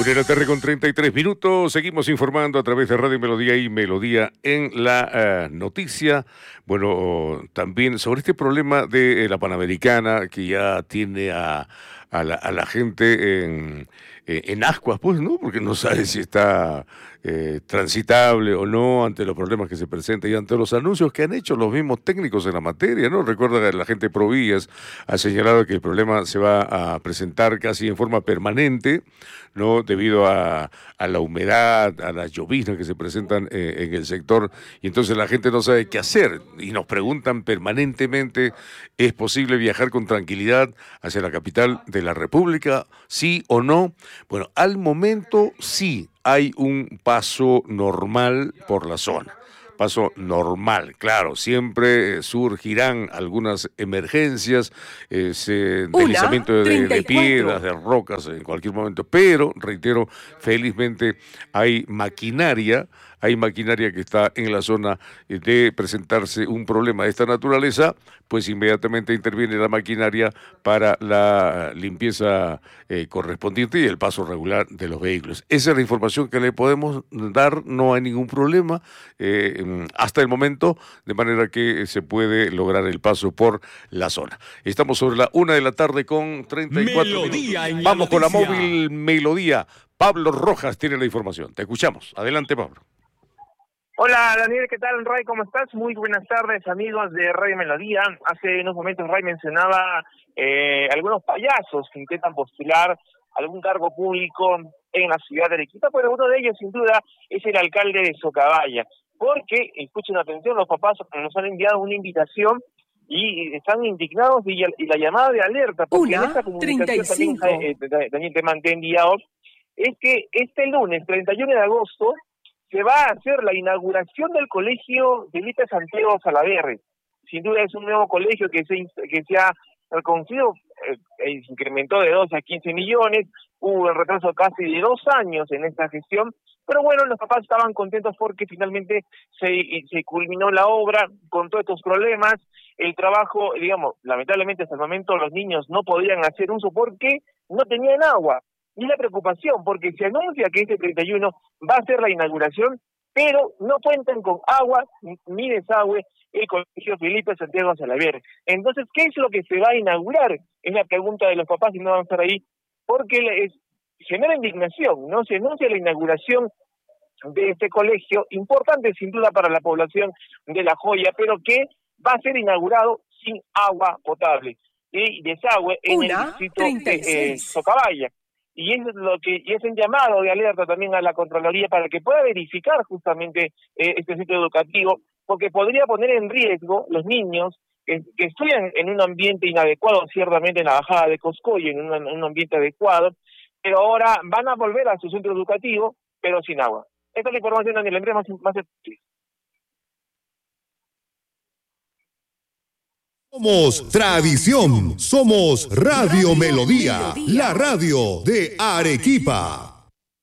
1:33. Seguimos informando a través de Radio Melodía y Melodía en la noticia. Bueno, también sobre este problema de la Panamericana, que ya tiene a la gente en ascuas, pues, ¿no? Porque no sabe si está transitable o no ante los problemas que se presentan y ante los anuncios que han hecho los mismos técnicos en la materia, ¿no? Recuerda que la gente Provías ha señalado que el problema se va a presentar casi en forma permanente, ¿no? Debido a la humedad, a las lloviznas que se presentan en el sector, y entonces la gente no sabe qué hacer y nos preguntan permanentemente, ¿es posible viajar con tranquilidad hacia la capital de la República? ¿Sí o no? Bueno, al momento sí hay un paso normal por la zona. Paso normal, claro, siempre surgirán algunas emergencias, deslizamiento de piedras, de rocas en cualquier momento, pero, reitero, felizmente hay maquinaria que está en la zona de presentarse un problema de esta naturaleza, pues inmediatamente interviene la maquinaria para la limpieza correspondiente y el paso regular de los vehículos. Esa es la información que le podemos dar, no hay ningún problema hasta el momento, de manera que se puede lograr el paso por la zona. Estamos sobre la 1:34 minutos. Vamos con la móvil Melodía. Pablo Rojas tiene la información. Te escuchamos. Adelante, Pablo. Hola Daniel, ¿qué tal? Ray, ¿cómo estás? Muy buenas tardes, amigos de Radio Melodía. Hace unos momentos Ray mencionaba algunos payasos que intentan postular algún cargo público en la ciudad de Arequipa, pero uno de ellos sin duda es el alcalde de Socabaya, porque, escuchen atención, los papás nos han enviado una invitación y están indignados y la llamada de alerta, porque en esta comunicación también, Daniel, te enviado, es que este lunes, 31 de agosto, se va a hacer la inauguración del colegio Felipe Santiago Salaverry. Sin duda es un nuevo colegio que se ha reconocido, se incrementó de 12 a 15 millones, hubo un retraso casi de 2 años en esta gestión, pero bueno, los papás estaban contentos porque finalmente se culminó la obra con todos estos problemas. El trabajo, digamos, lamentablemente hasta el momento los niños no podían hacer uso porque no tenían agua. Y la preocupación, porque se anuncia que este 31 va a ser la inauguración, pero no cuentan con agua ni desagüe el colegio Felipe Santiago Salaverry. Entonces, ¿qué es lo que se va a inaugurar? Es la pregunta de los papás y no van a estar ahí, porque genera indignación, ¿no? Se anuncia la inauguración de este colegio, importante sin duda para la población de La Joya, pero que va a ser inaugurado sin agua potable y desagüe en el distrito de Socabaya. Y es un llamado de alerta también a la Contraloría para que pueda verificar justamente este centro educativo, porque podría poner en riesgo los niños que estudian en un ambiente inadecuado, ciertamente en la bajada de Coscoy, en un ambiente adecuado, pero ahora van a volver a su centro educativo, pero sin agua. Esta es la información, Daniel, en breve más. Somos tradición, somos Radio Melodía, la radio de Arequipa.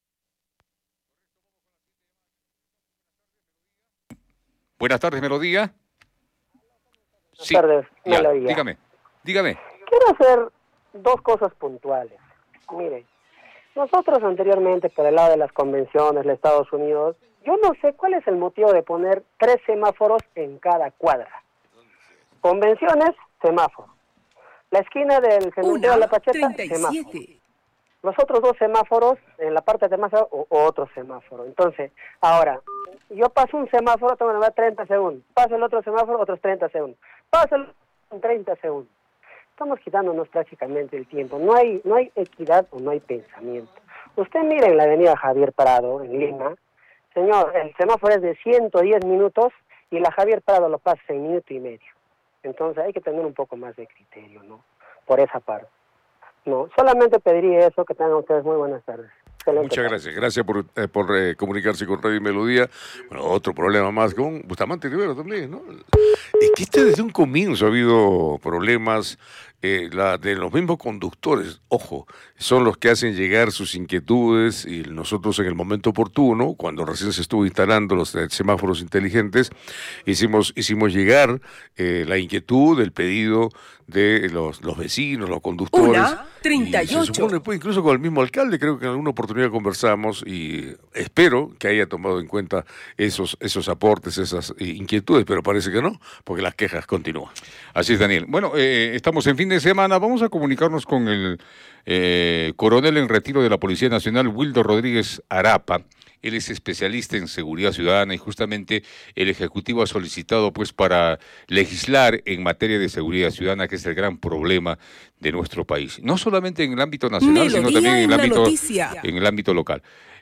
Buenas tardes, Melodía. Sí. Buenas tardes, Melodía. Dígame. Quiero hacer 2 cosas puntuales. Mire, nosotros anteriormente, por el lado de las convenciones de Estados Unidos, yo no sé cuál es el motivo de poner 3 semáforos en cada cuadra. Convenciones, semáforo. La esquina del cementerio de La Pacheta, semáforo. Los otros 2 semáforos, en la parte de más o otro semáforo. Entonces, ahora, yo paso un semáforo, tengo que dar 30 segundos. Paso el otro semáforo, otros 30 segundos. Paso el 30 segundos. Estamos quitándonos prácticamente el tiempo. No hay equidad o no hay pensamiento. Usted mire en la avenida Javier Prado, en Lima. Señor, el semáforo es de 110 minutos y la Javier Prado lo pasa en minuto y medio. Entonces hay que tener un poco más de criterio, ¿no? Por esa parte. No, solamente pediría eso, que tengan ustedes muy buenas tardes. Muchas gracias. Gracias por comunicarse con Radio Melodía. Bueno, otro problema más con Bustamante Rivera también, ¿no? Es que desde un comienzo ha habido problemas la de los mismos conductores, ojo, son los que hacen llegar sus inquietudes y nosotros en el momento oportuno, cuando recién se estuvo instalando los semáforos inteligentes, hicimos llegar la inquietud, el pedido de los vecinos, los conductores. 1:38. Se supone, pues, incluso con el mismo alcalde, creo que en alguna oportunidad conversamos y espero que haya tomado en cuenta esos aportes, esas inquietudes, pero parece que no, porque las quejas continúan. Así es, Daniel. Bueno, estamos en fin de semana, vamos a comunicarnos con el coronel en retiro de la Policía Nacional, Wildo Rodríguez Arapa. Él es especialista en seguridad ciudadana y justamente el Ejecutivo ha solicitado pues para legislar en materia de seguridad ciudadana, que es el gran problema de nuestro país. No solamente en el ámbito nacional, sino también en el ámbito local.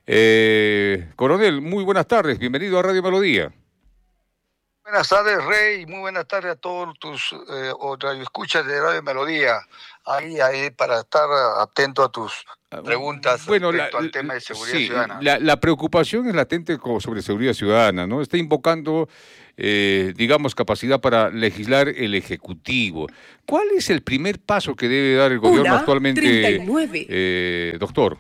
Coronel, muy buenas tardes, bienvenido a Radio Melodía. Buenas tardes, Rey, muy buenas tardes a todos tus radioescuchas de Radio Melodía. Ahí para estar atento a tus preguntas respecto al tema de seguridad ciudadana. La preocupación es latente sobre seguridad ciudadana, ¿no? Está invocando, digamos, capacidad para legislar el Ejecutivo. ¿Cuál es el primer paso que debe dar el gobierno actualmente, doctor?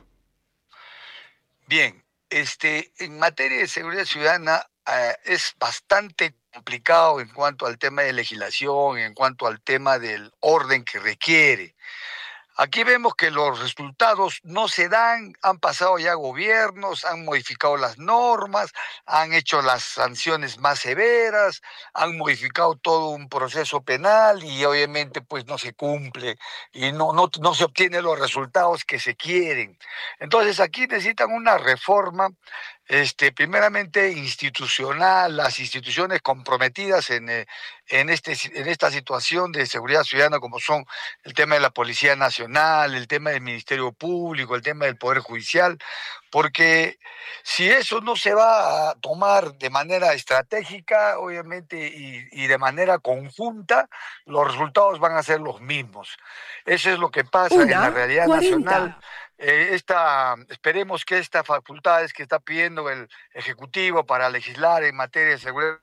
Bien, en materia de seguridad ciudadana es bastante complicado en cuanto al tema de legislación, en cuanto al tema del orden que requiere. Aquí vemos que los resultados no se dan, han pasado ya gobiernos, han modificado las normas, han hecho las sanciones más severas, han modificado todo un proceso penal y obviamente pues no se cumple y no se obtienen los resultados que se quieren. Entonces aquí necesitan una reforma primeramente institucional, las instituciones comprometidas en esta situación de seguridad ciudadana, como son el tema de la Policía Nacional, el tema del Ministerio Público, el tema del Poder Judicial, porque si eso no se va a tomar de manera estratégica, obviamente, y de manera conjunta, los resultados van a ser los mismos. Eso es lo que pasa en la realidad nacional. Esperemos que estas facultades que está pidiendo el Ejecutivo para legislar en materia de seguridad.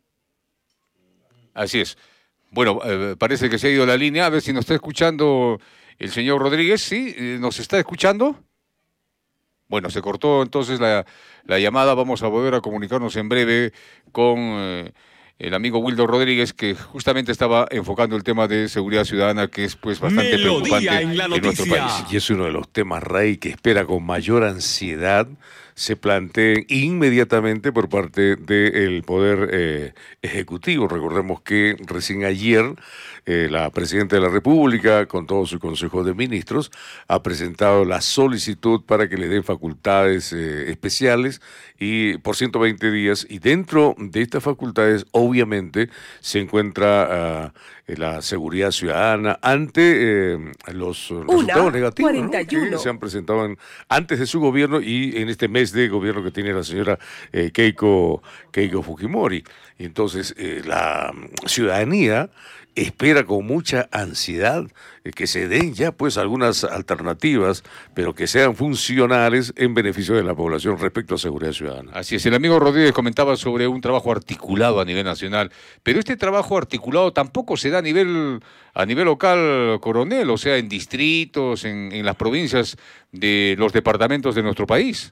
Así es. Bueno, parece que se ha ido la línea. A ver si nos está escuchando el señor Rodríguez. ¿Sí? ¿Nos está escuchando? Bueno, se cortó entonces la llamada. Vamos a volver a comunicarnos en breve con el amigo Wildo Rodríguez, que justamente estaba enfocando el tema de seguridad ciudadana, que es pues bastante preocupante en nuestro país. Y es uno de los temas, Rey, que espera con mayor ansiedad se planteen inmediatamente por parte del Poder Ejecutivo. Recordemos que recién ayer la Presidenta de la República, con todo su Consejo de Ministros, ha presentado la solicitud para que le den facultades especiales y por 120 días. Y dentro de estas facultades, obviamente, se encuentra la seguridad ciudadana ante los resultados negativos, ¿no?, que se han presentado antes de su gobierno y en este mes de gobierno que tiene la señora Keiko Fujimori. Entonces, la ciudadanía espera con mucha ansiedad que se den ya pues algunas alternativas, pero que sean funcionales en beneficio de la población respecto a seguridad ciudadana. Así es, el amigo Rodríguez comentaba sobre un trabajo articulado a nivel nacional, pero este trabajo articulado tampoco se da a nivel local, coronel, o sea, en distritos, en las provincias de los departamentos de nuestro país.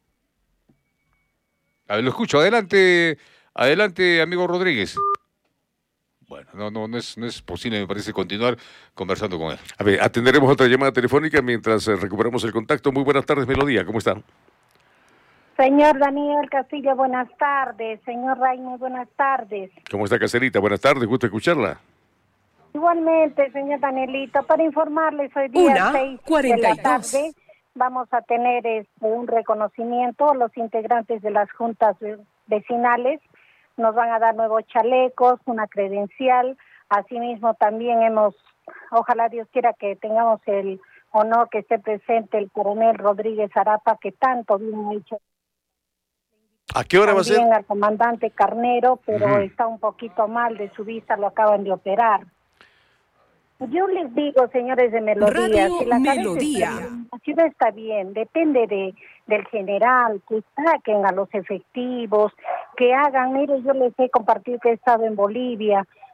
A ver, lo escucho. Adelante, amigo Rodríguez. Bueno, no es posible, me parece, continuar conversando con él. A ver, atenderemos otra llamada telefónica mientras recuperamos el contacto. Muy buenas tardes, Melodía, ¿cómo están? Señor Daniel Castillo, buenas tardes. Señor Ray, muy buenas tardes. ¿Cómo está, Caserita? Buenas tardes, gusto escucharla. Igualmente, señor Danielito, para informarles, hoy día 6 de la tarde vamos a tener un reconocimiento a los integrantes de las juntas vecinales. Nos van a dar nuevos chalecos, una credencial. Asimismo, también ojalá Dios quiera que tengamos el honor que esté presente el coronel Rodríguez Arapa, que tanto bien ha hecho. ¿A qué hora va a ser? También al comandante Carnero, pero está un poquito mal de su vista, lo acaban de operar. Yo les digo, señores de Melodía, si la ciudad está bien, depende del general, que saquen a los efectivos, que hagan, mire, yo les he compartido que he estado en Bolivia,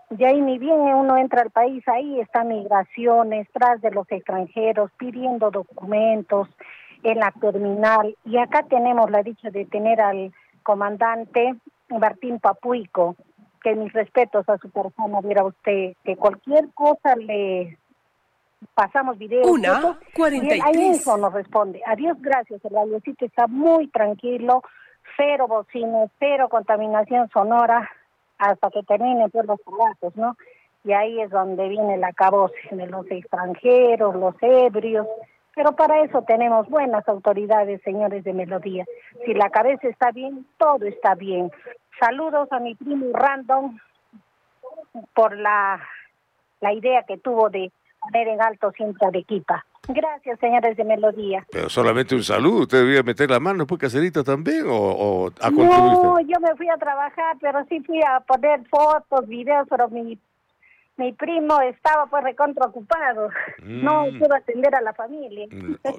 Y ahí ni bien uno entra al país, ahí están migraciones, tras de los extranjeros, pidiendo documentos en la terminal. Y acá tenemos la dicha de tener al comandante Martín Papuico, que mis respetos a su persona, viera usted, que cualquier cosa le pasamos videos. 1:43. Ahí mismo nos responde. Adiós, gracias, el avioncito está muy tranquilo, cero bocines, cero contaminación sonora, hasta que terminen pues los trabajos, ¿no? Y ahí es donde viene la acabose de los extranjeros, los ebrios, pero para eso tenemos buenas autoridades, señores de Melodía. Si la cabeza está bien, todo está bien. Saludos a mi primo Random por la idea que tuvo de poner en alto siempre Arequipa. Gracias, señores de Melodía. Pero solamente un saludo, usted debía meter la mano, pues Caserita también, o a contribuir. No, yo me fui a trabajar, pero sí fui a poner fotos, videos, pero mi primo estaba pues recontra ocupado. No pudo atender a la familia.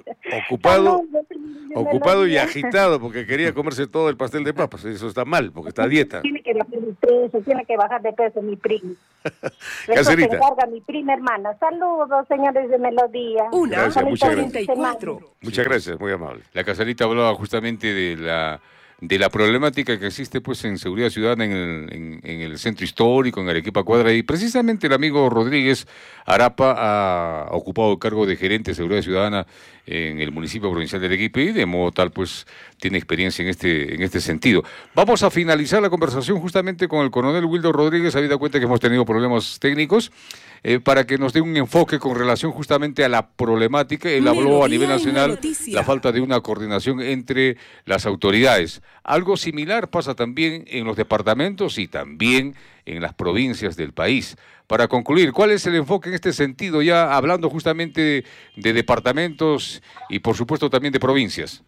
Ocupado y agitado porque quería comerse todo el pastel de papas. Eso está mal, porque está a dieta. Tiene que bajar de peso mi primo. Eso se encarga mi prima hermana. Saludos, señores de Melodía. 1:44. Muchas gracias, muy amable. La Caserita hablaba justamente de la problemática que existe pues en seguridad ciudadana en el centro histórico, en Arequipa Cuadra, y precisamente el amigo Rodríguez Arapa ha ocupado el cargo de gerente de seguridad ciudadana en el municipio provincial de Arequipa y de modo tal pues tiene experiencia en este sentido. Vamos a finalizar la conversación justamente con el coronel Wildo Rodríguez, habida cuenta que hemos tenido problemas técnicos, para que nos dé un enfoque con relación justamente a la problemática. Él habló a nivel nacional la falta de una coordinación entre las autoridades. Algo similar pasa también en los departamentos y también en las provincias del país. Para concluir, ¿cuál es el enfoque en este sentido, ya hablando justamente de departamentos y por supuesto también de provincias?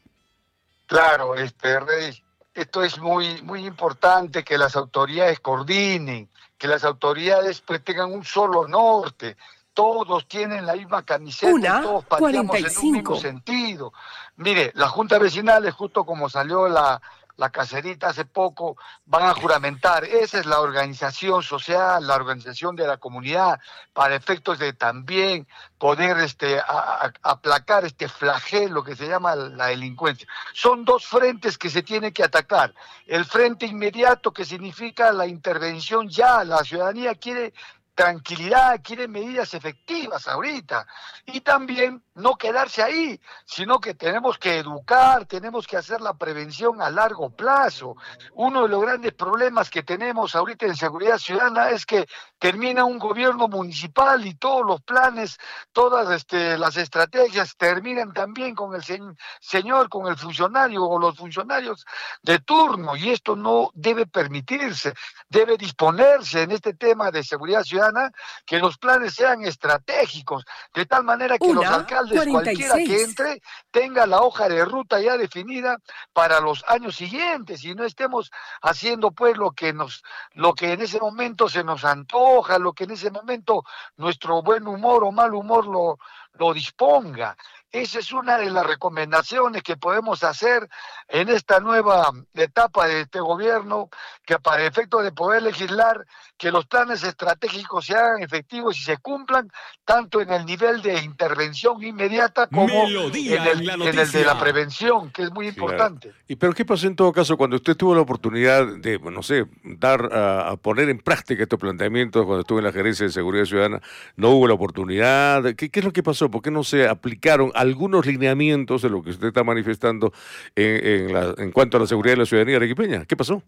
Claro, Rey, esto es muy, muy importante, que las autoridades coordinen, que las autoridades pues tengan un solo norte, todos tienen la misma camiseta y todos pateamos en un mismo sentido. Mire, las juntas vecinales, justo como salió la Caserita hace poco, van a juramentar. Esa es la organización social, la organización de la comunidad, para efectos de también poder aplacar este flagelo que se llama la delincuencia. Son dos frentes que se tienen que atacar. El frente inmediato, que significa la intervención ya, la ciudadanía quiere tranquilidad, quiere medidas efectivas ahorita, y también no quedarse ahí, sino que tenemos que educar, tenemos que hacer la prevención a largo plazo. Uno de los grandes problemas que tenemos ahorita en seguridad ciudadana es que termina un gobierno municipal y todos los planes, todas las estrategias terminan también con el señor, con el funcionario o los funcionarios de turno, y esto no debe permitirse, debe disponerse en este tema de seguridad ciudadana que los planes sean estratégicos, de tal manera que los alcaldes, 46. cualquiera que entre, tenga la hoja de ruta ya definida para los años siguientes, y no estemos haciendo pues lo que en ese momento se nos antoja, lo que en ese momento nuestro buen humor o mal humor lo disponga. Esa es una de las recomendaciones que podemos hacer en esta nueva etapa de este gobierno, que para efecto de poder legislar, que los planes estratégicos se hagan efectivos y se cumplan, tanto en el nivel de intervención inmediata como en el de la prevención, que es muy importante. Claro. ¿Y pero qué pasó en todo caso cuando usted tuvo la oportunidad de, no sé, a poner en práctica estos planteamientos cuando estuvo en la gerencia de seguridad ciudadana? ¿No hubo la oportunidad? ¿Qué es lo que pasó? ¿Por qué no se aplicaron algunos lineamientos de lo que usted está manifestando en cuanto a la seguridad de la ciudadanía arequipeña? ¿Qué pasó?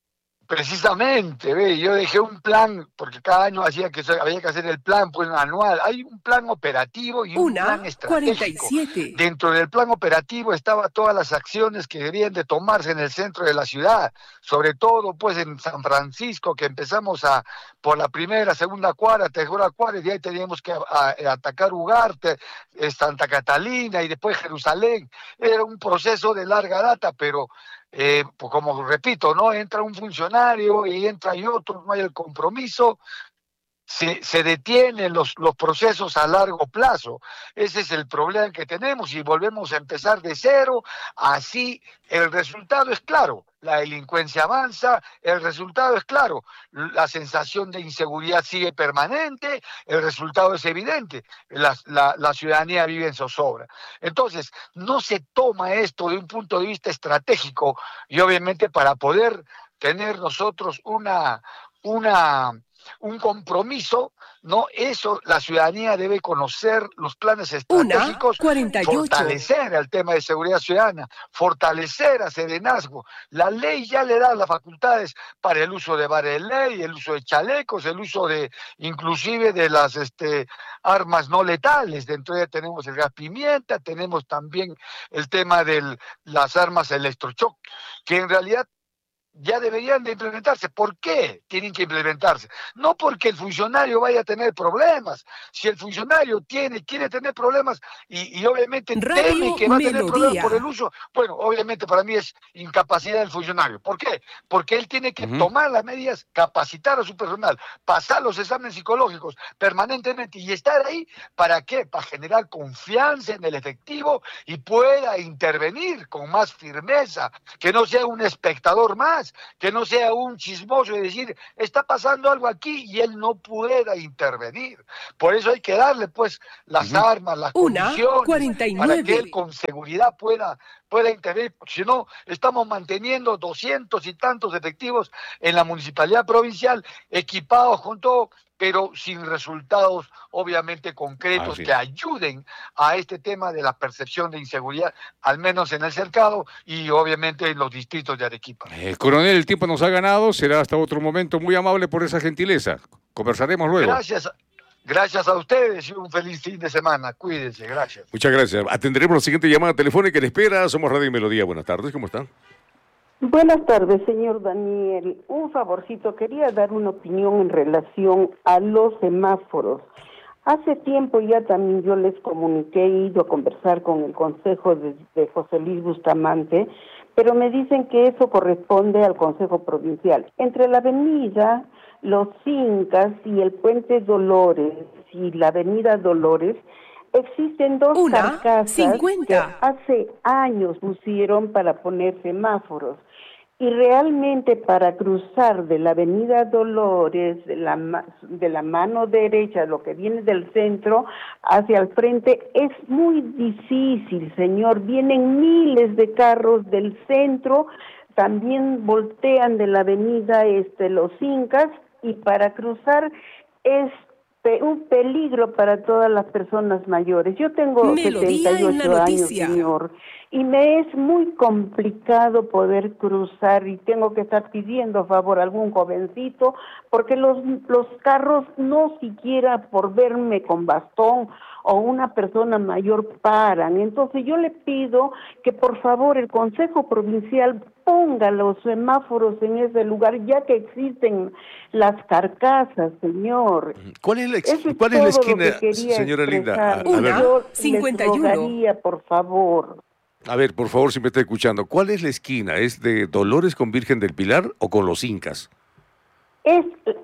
Precisamente, yo dejé un plan, porque cada año había que hacer el plan pues anual. Hay un plan operativo y un plan estratégico. 47. Dentro del plan operativo estaban todas las acciones que deberían de tomarse en el centro de la ciudad, sobre todo pues en San Francisco, que empezamos por la primera, segunda cuadra, tercera cuadra, y de ahí teníamos que atacar Ugarte, Santa Catalina y después Jerusalén. Era un proceso de larga data, pero pues como repito, no entra un funcionario y entra y otro, no hay el compromiso, se detienen los procesos a largo plazo. Ese es el problema que tenemos y volvemos a empezar de cero. Así el resultado es claro. La delincuencia avanza, el resultado es claro. La sensación de inseguridad sigue permanente, el resultado es evidente. La ciudadanía vive en zozobra. Entonces, no se toma esto de un punto de vista estratégico y obviamente para poder tener nosotros un compromiso, ¿no? Eso, la ciudadanía debe conocer los planes estratégicos, 48. fortalecer el tema de seguridad ciudadana, fortalecer a Serenazgo. La ley ya le da las facultades para el uso de bares de ley, el uso de chalecos, el uso de, inclusive de las armas no letales. Dentro de ella tenemos el gas pimienta, tenemos también el tema de las armas electrochoc, que en realidad ya deberían de implementarse. ¿Por qué tienen que implementarse? No porque el funcionario vaya a tener problemas. Si el funcionario quiere tener problemas y obviamente teme que va a tener problemas por el uso, bueno, obviamente para mí es incapacidad del funcionario. ¿Por qué? Porque él tiene que tomar las medidas, capacitar a su personal, pasar los exámenes psicológicos permanentemente y estar ahí. ¿Para qué? Para generar confianza en el efectivo y pueda intervenir con más firmeza, que no sea un espectador más, que no sea un chismoso y decir, está pasando algo aquí y él no pueda intervenir. Por eso hay que darle pues las armas, las condiciones, 49. para que él con seguridad pueda intervenir. Si no, estamos manteniendo 200 y tantos efectivos en la municipalidad provincial, equipados con todo, pero sin resultados obviamente concretos que ayuden a este tema de la percepción de inseguridad, al menos en el cercado y obviamente en los distritos de Arequipa. Coronel, el tiempo nos ha ganado, será hasta otro momento. Muy amable por esa gentileza. Conversaremos luego. Gracias a ustedes y un feliz fin de semana. Cuídense, gracias. Muchas gracias. Atenderemos la siguiente llamada telefónica en espera. Somos Radio y Melodía. Buenas tardes, ¿cómo están? Buenas tardes, señor Daniel. Un favorcito, quería dar una opinión en relación a los semáforos. Hace tiempo ya también yo les comuniqué, he ido a conversar con el consejo de José Luis Bustamante, pero me dicen que eso corresponde al Consejo Provincial. Entre la avenida Los Incas y el Puente Dolores y la avenida Dolores, existen dos carcasas 50. Que hace años pusieron para poner semáforos. Y realmente para cruzar de la avenida Dolores, de la mano derecha, lo que viene del centro, hacia el frente, es muy difícil, señor. Vienen miles de carros del centro, también voltean de la avenida Los Incas, y para cruzar es un peligro para todas las personas mayores. Yo tengo 78 años, señor, y me es muy complicado poder cruzar y tengo que estar pidiendo favor a algún jovencito porque los carros no siquiera por verme con bastón o una persona mayor paran. Entonces yo le pido que por favor el Consejo Provincial ponga los semáforos en ese lugar, ya que existen las carcasas, señor. ¿Cuál es la esquina, señora Linda? Yo 51. Les rogaría, por favor. A ver, por favor, si me está escuchando, ¿cuál es la esquina? ¿Es de Dolores con Virgen del Pilar o con Los Incas? Es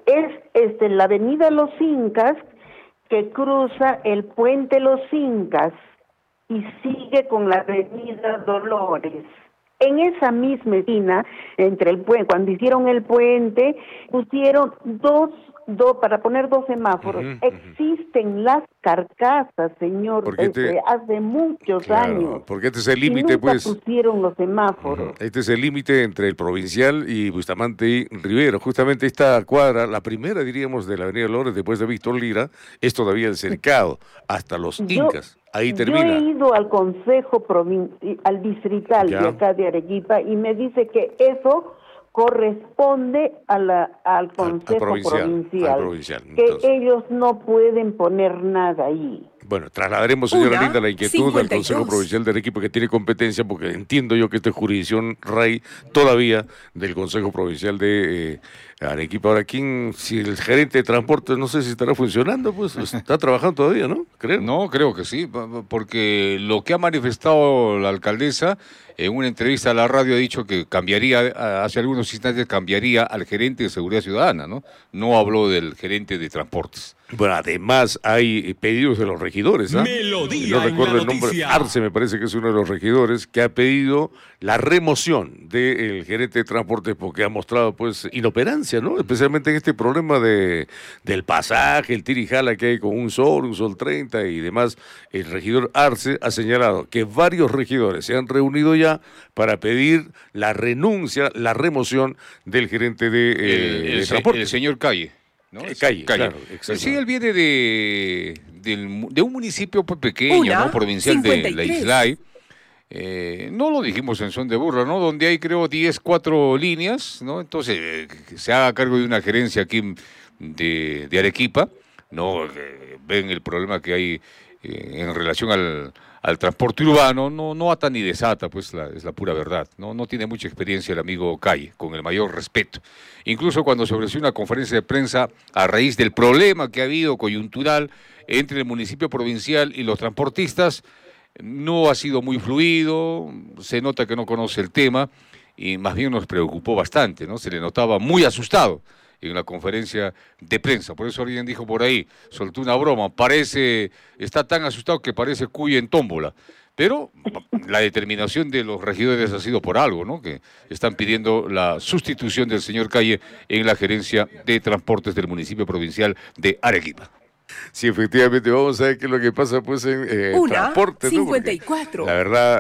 la avenida Los Incas, que cruza el puente Los Incas y sigue con la avenida Dolores. En esa misma esquina, entre el puente, cuando hicieron el puente, pusieron dos para poner dos semáforos. Existen las carcasas, señor, hace muchos años. Porque este es el límite, pues. Pusieron los semáforos. Este es el límite entre el Provincial y Bustamante y Rivero. Justamente esta cuadra, la primera, diríamos, de la avenida Dolores, después de Víctor Lira, es todavía el cercado, hasta Los Incas. Ahí termina. Yo he ido al Consejo al Distrital de acá de Arequipa y me dice que eso corresponde al Consejo Provincial, que ellos no pueden poner nada ahí. Bueno, trasladaremos, señora Linda, la inquietud 52. al Consejo Provincial de Arequipa, que tiene competencia, porque entiendo yo que esta es jurisdicción, Rey, todavía del Consejo Provincial de Arequipa. Ahora, si el gerente de transporte, no sé si estará funcionando, pues está trabajando todavía, ¿no? Creo. No, creo que sí, porque lo que ha manifestado la alcaldesa en una entrevista a la radio ha dicho que cambiaría, hace algunos instantes cambiaría al gerente de Seguridad Ciudadana, ¿no? No habló del gerente de transportes. Bueno, además hay pedidos de los regidores, ¿ah? Melodía No recuerdo el nombre, noticia. Arce me parece que es uno de los regidores que ha pedido la remoción del gerente de transportes porque ha mostrado pues inoperancia, ¿no? Especialmente en este problema del pasaje, el tirijala que hay con un sol 30 y demás. El regidor Arce ha señalado que varios regidores se han reunido ya para pedir la renuncia, la remoción del gerente de transportes. El señor Calle. ¿No? Calle, claro, sí, él viene de un municipio pues, pequeño, ¿no? Provincial 53. de la Islay. No lo dijimos en son de burla, ¿no? Donde hay, creo, 4 líneas, ¿no? Entonces, que se haga cargo de una gerencia aquí de Arequipa, ¿no? Ven el problema que hay en relación al transporte urbano, no ata ni desata, pues es la pura verdad. No tiene mucha experiencia el amigo Calle, con el mayor respeto. Incluso cuando se ofreció una conferencia de prensa a raíz del problema que ha habido coyuntural entre el municipio provincial y los transportistas, no ha sido muy fluido, se nota que no conoce el tema y más bien nos preocupó bastante, ¿no? Se le notaba muy asustado en la conferencia de prensa. Por eso alguien dijo por ahí, soltó una broma, está tan asustado que parece cuy en tómbola. Pero la determinación de los regidores ha sido por algo, ¿no? Que están pidiendo la sustitución del señor Calle en la gerencia de transportes del municipio provincial de Arequipa. Sí, efectivamente, vamos a ver qué es lo que pasa pues en transporte, ¿no? 54. La verdad,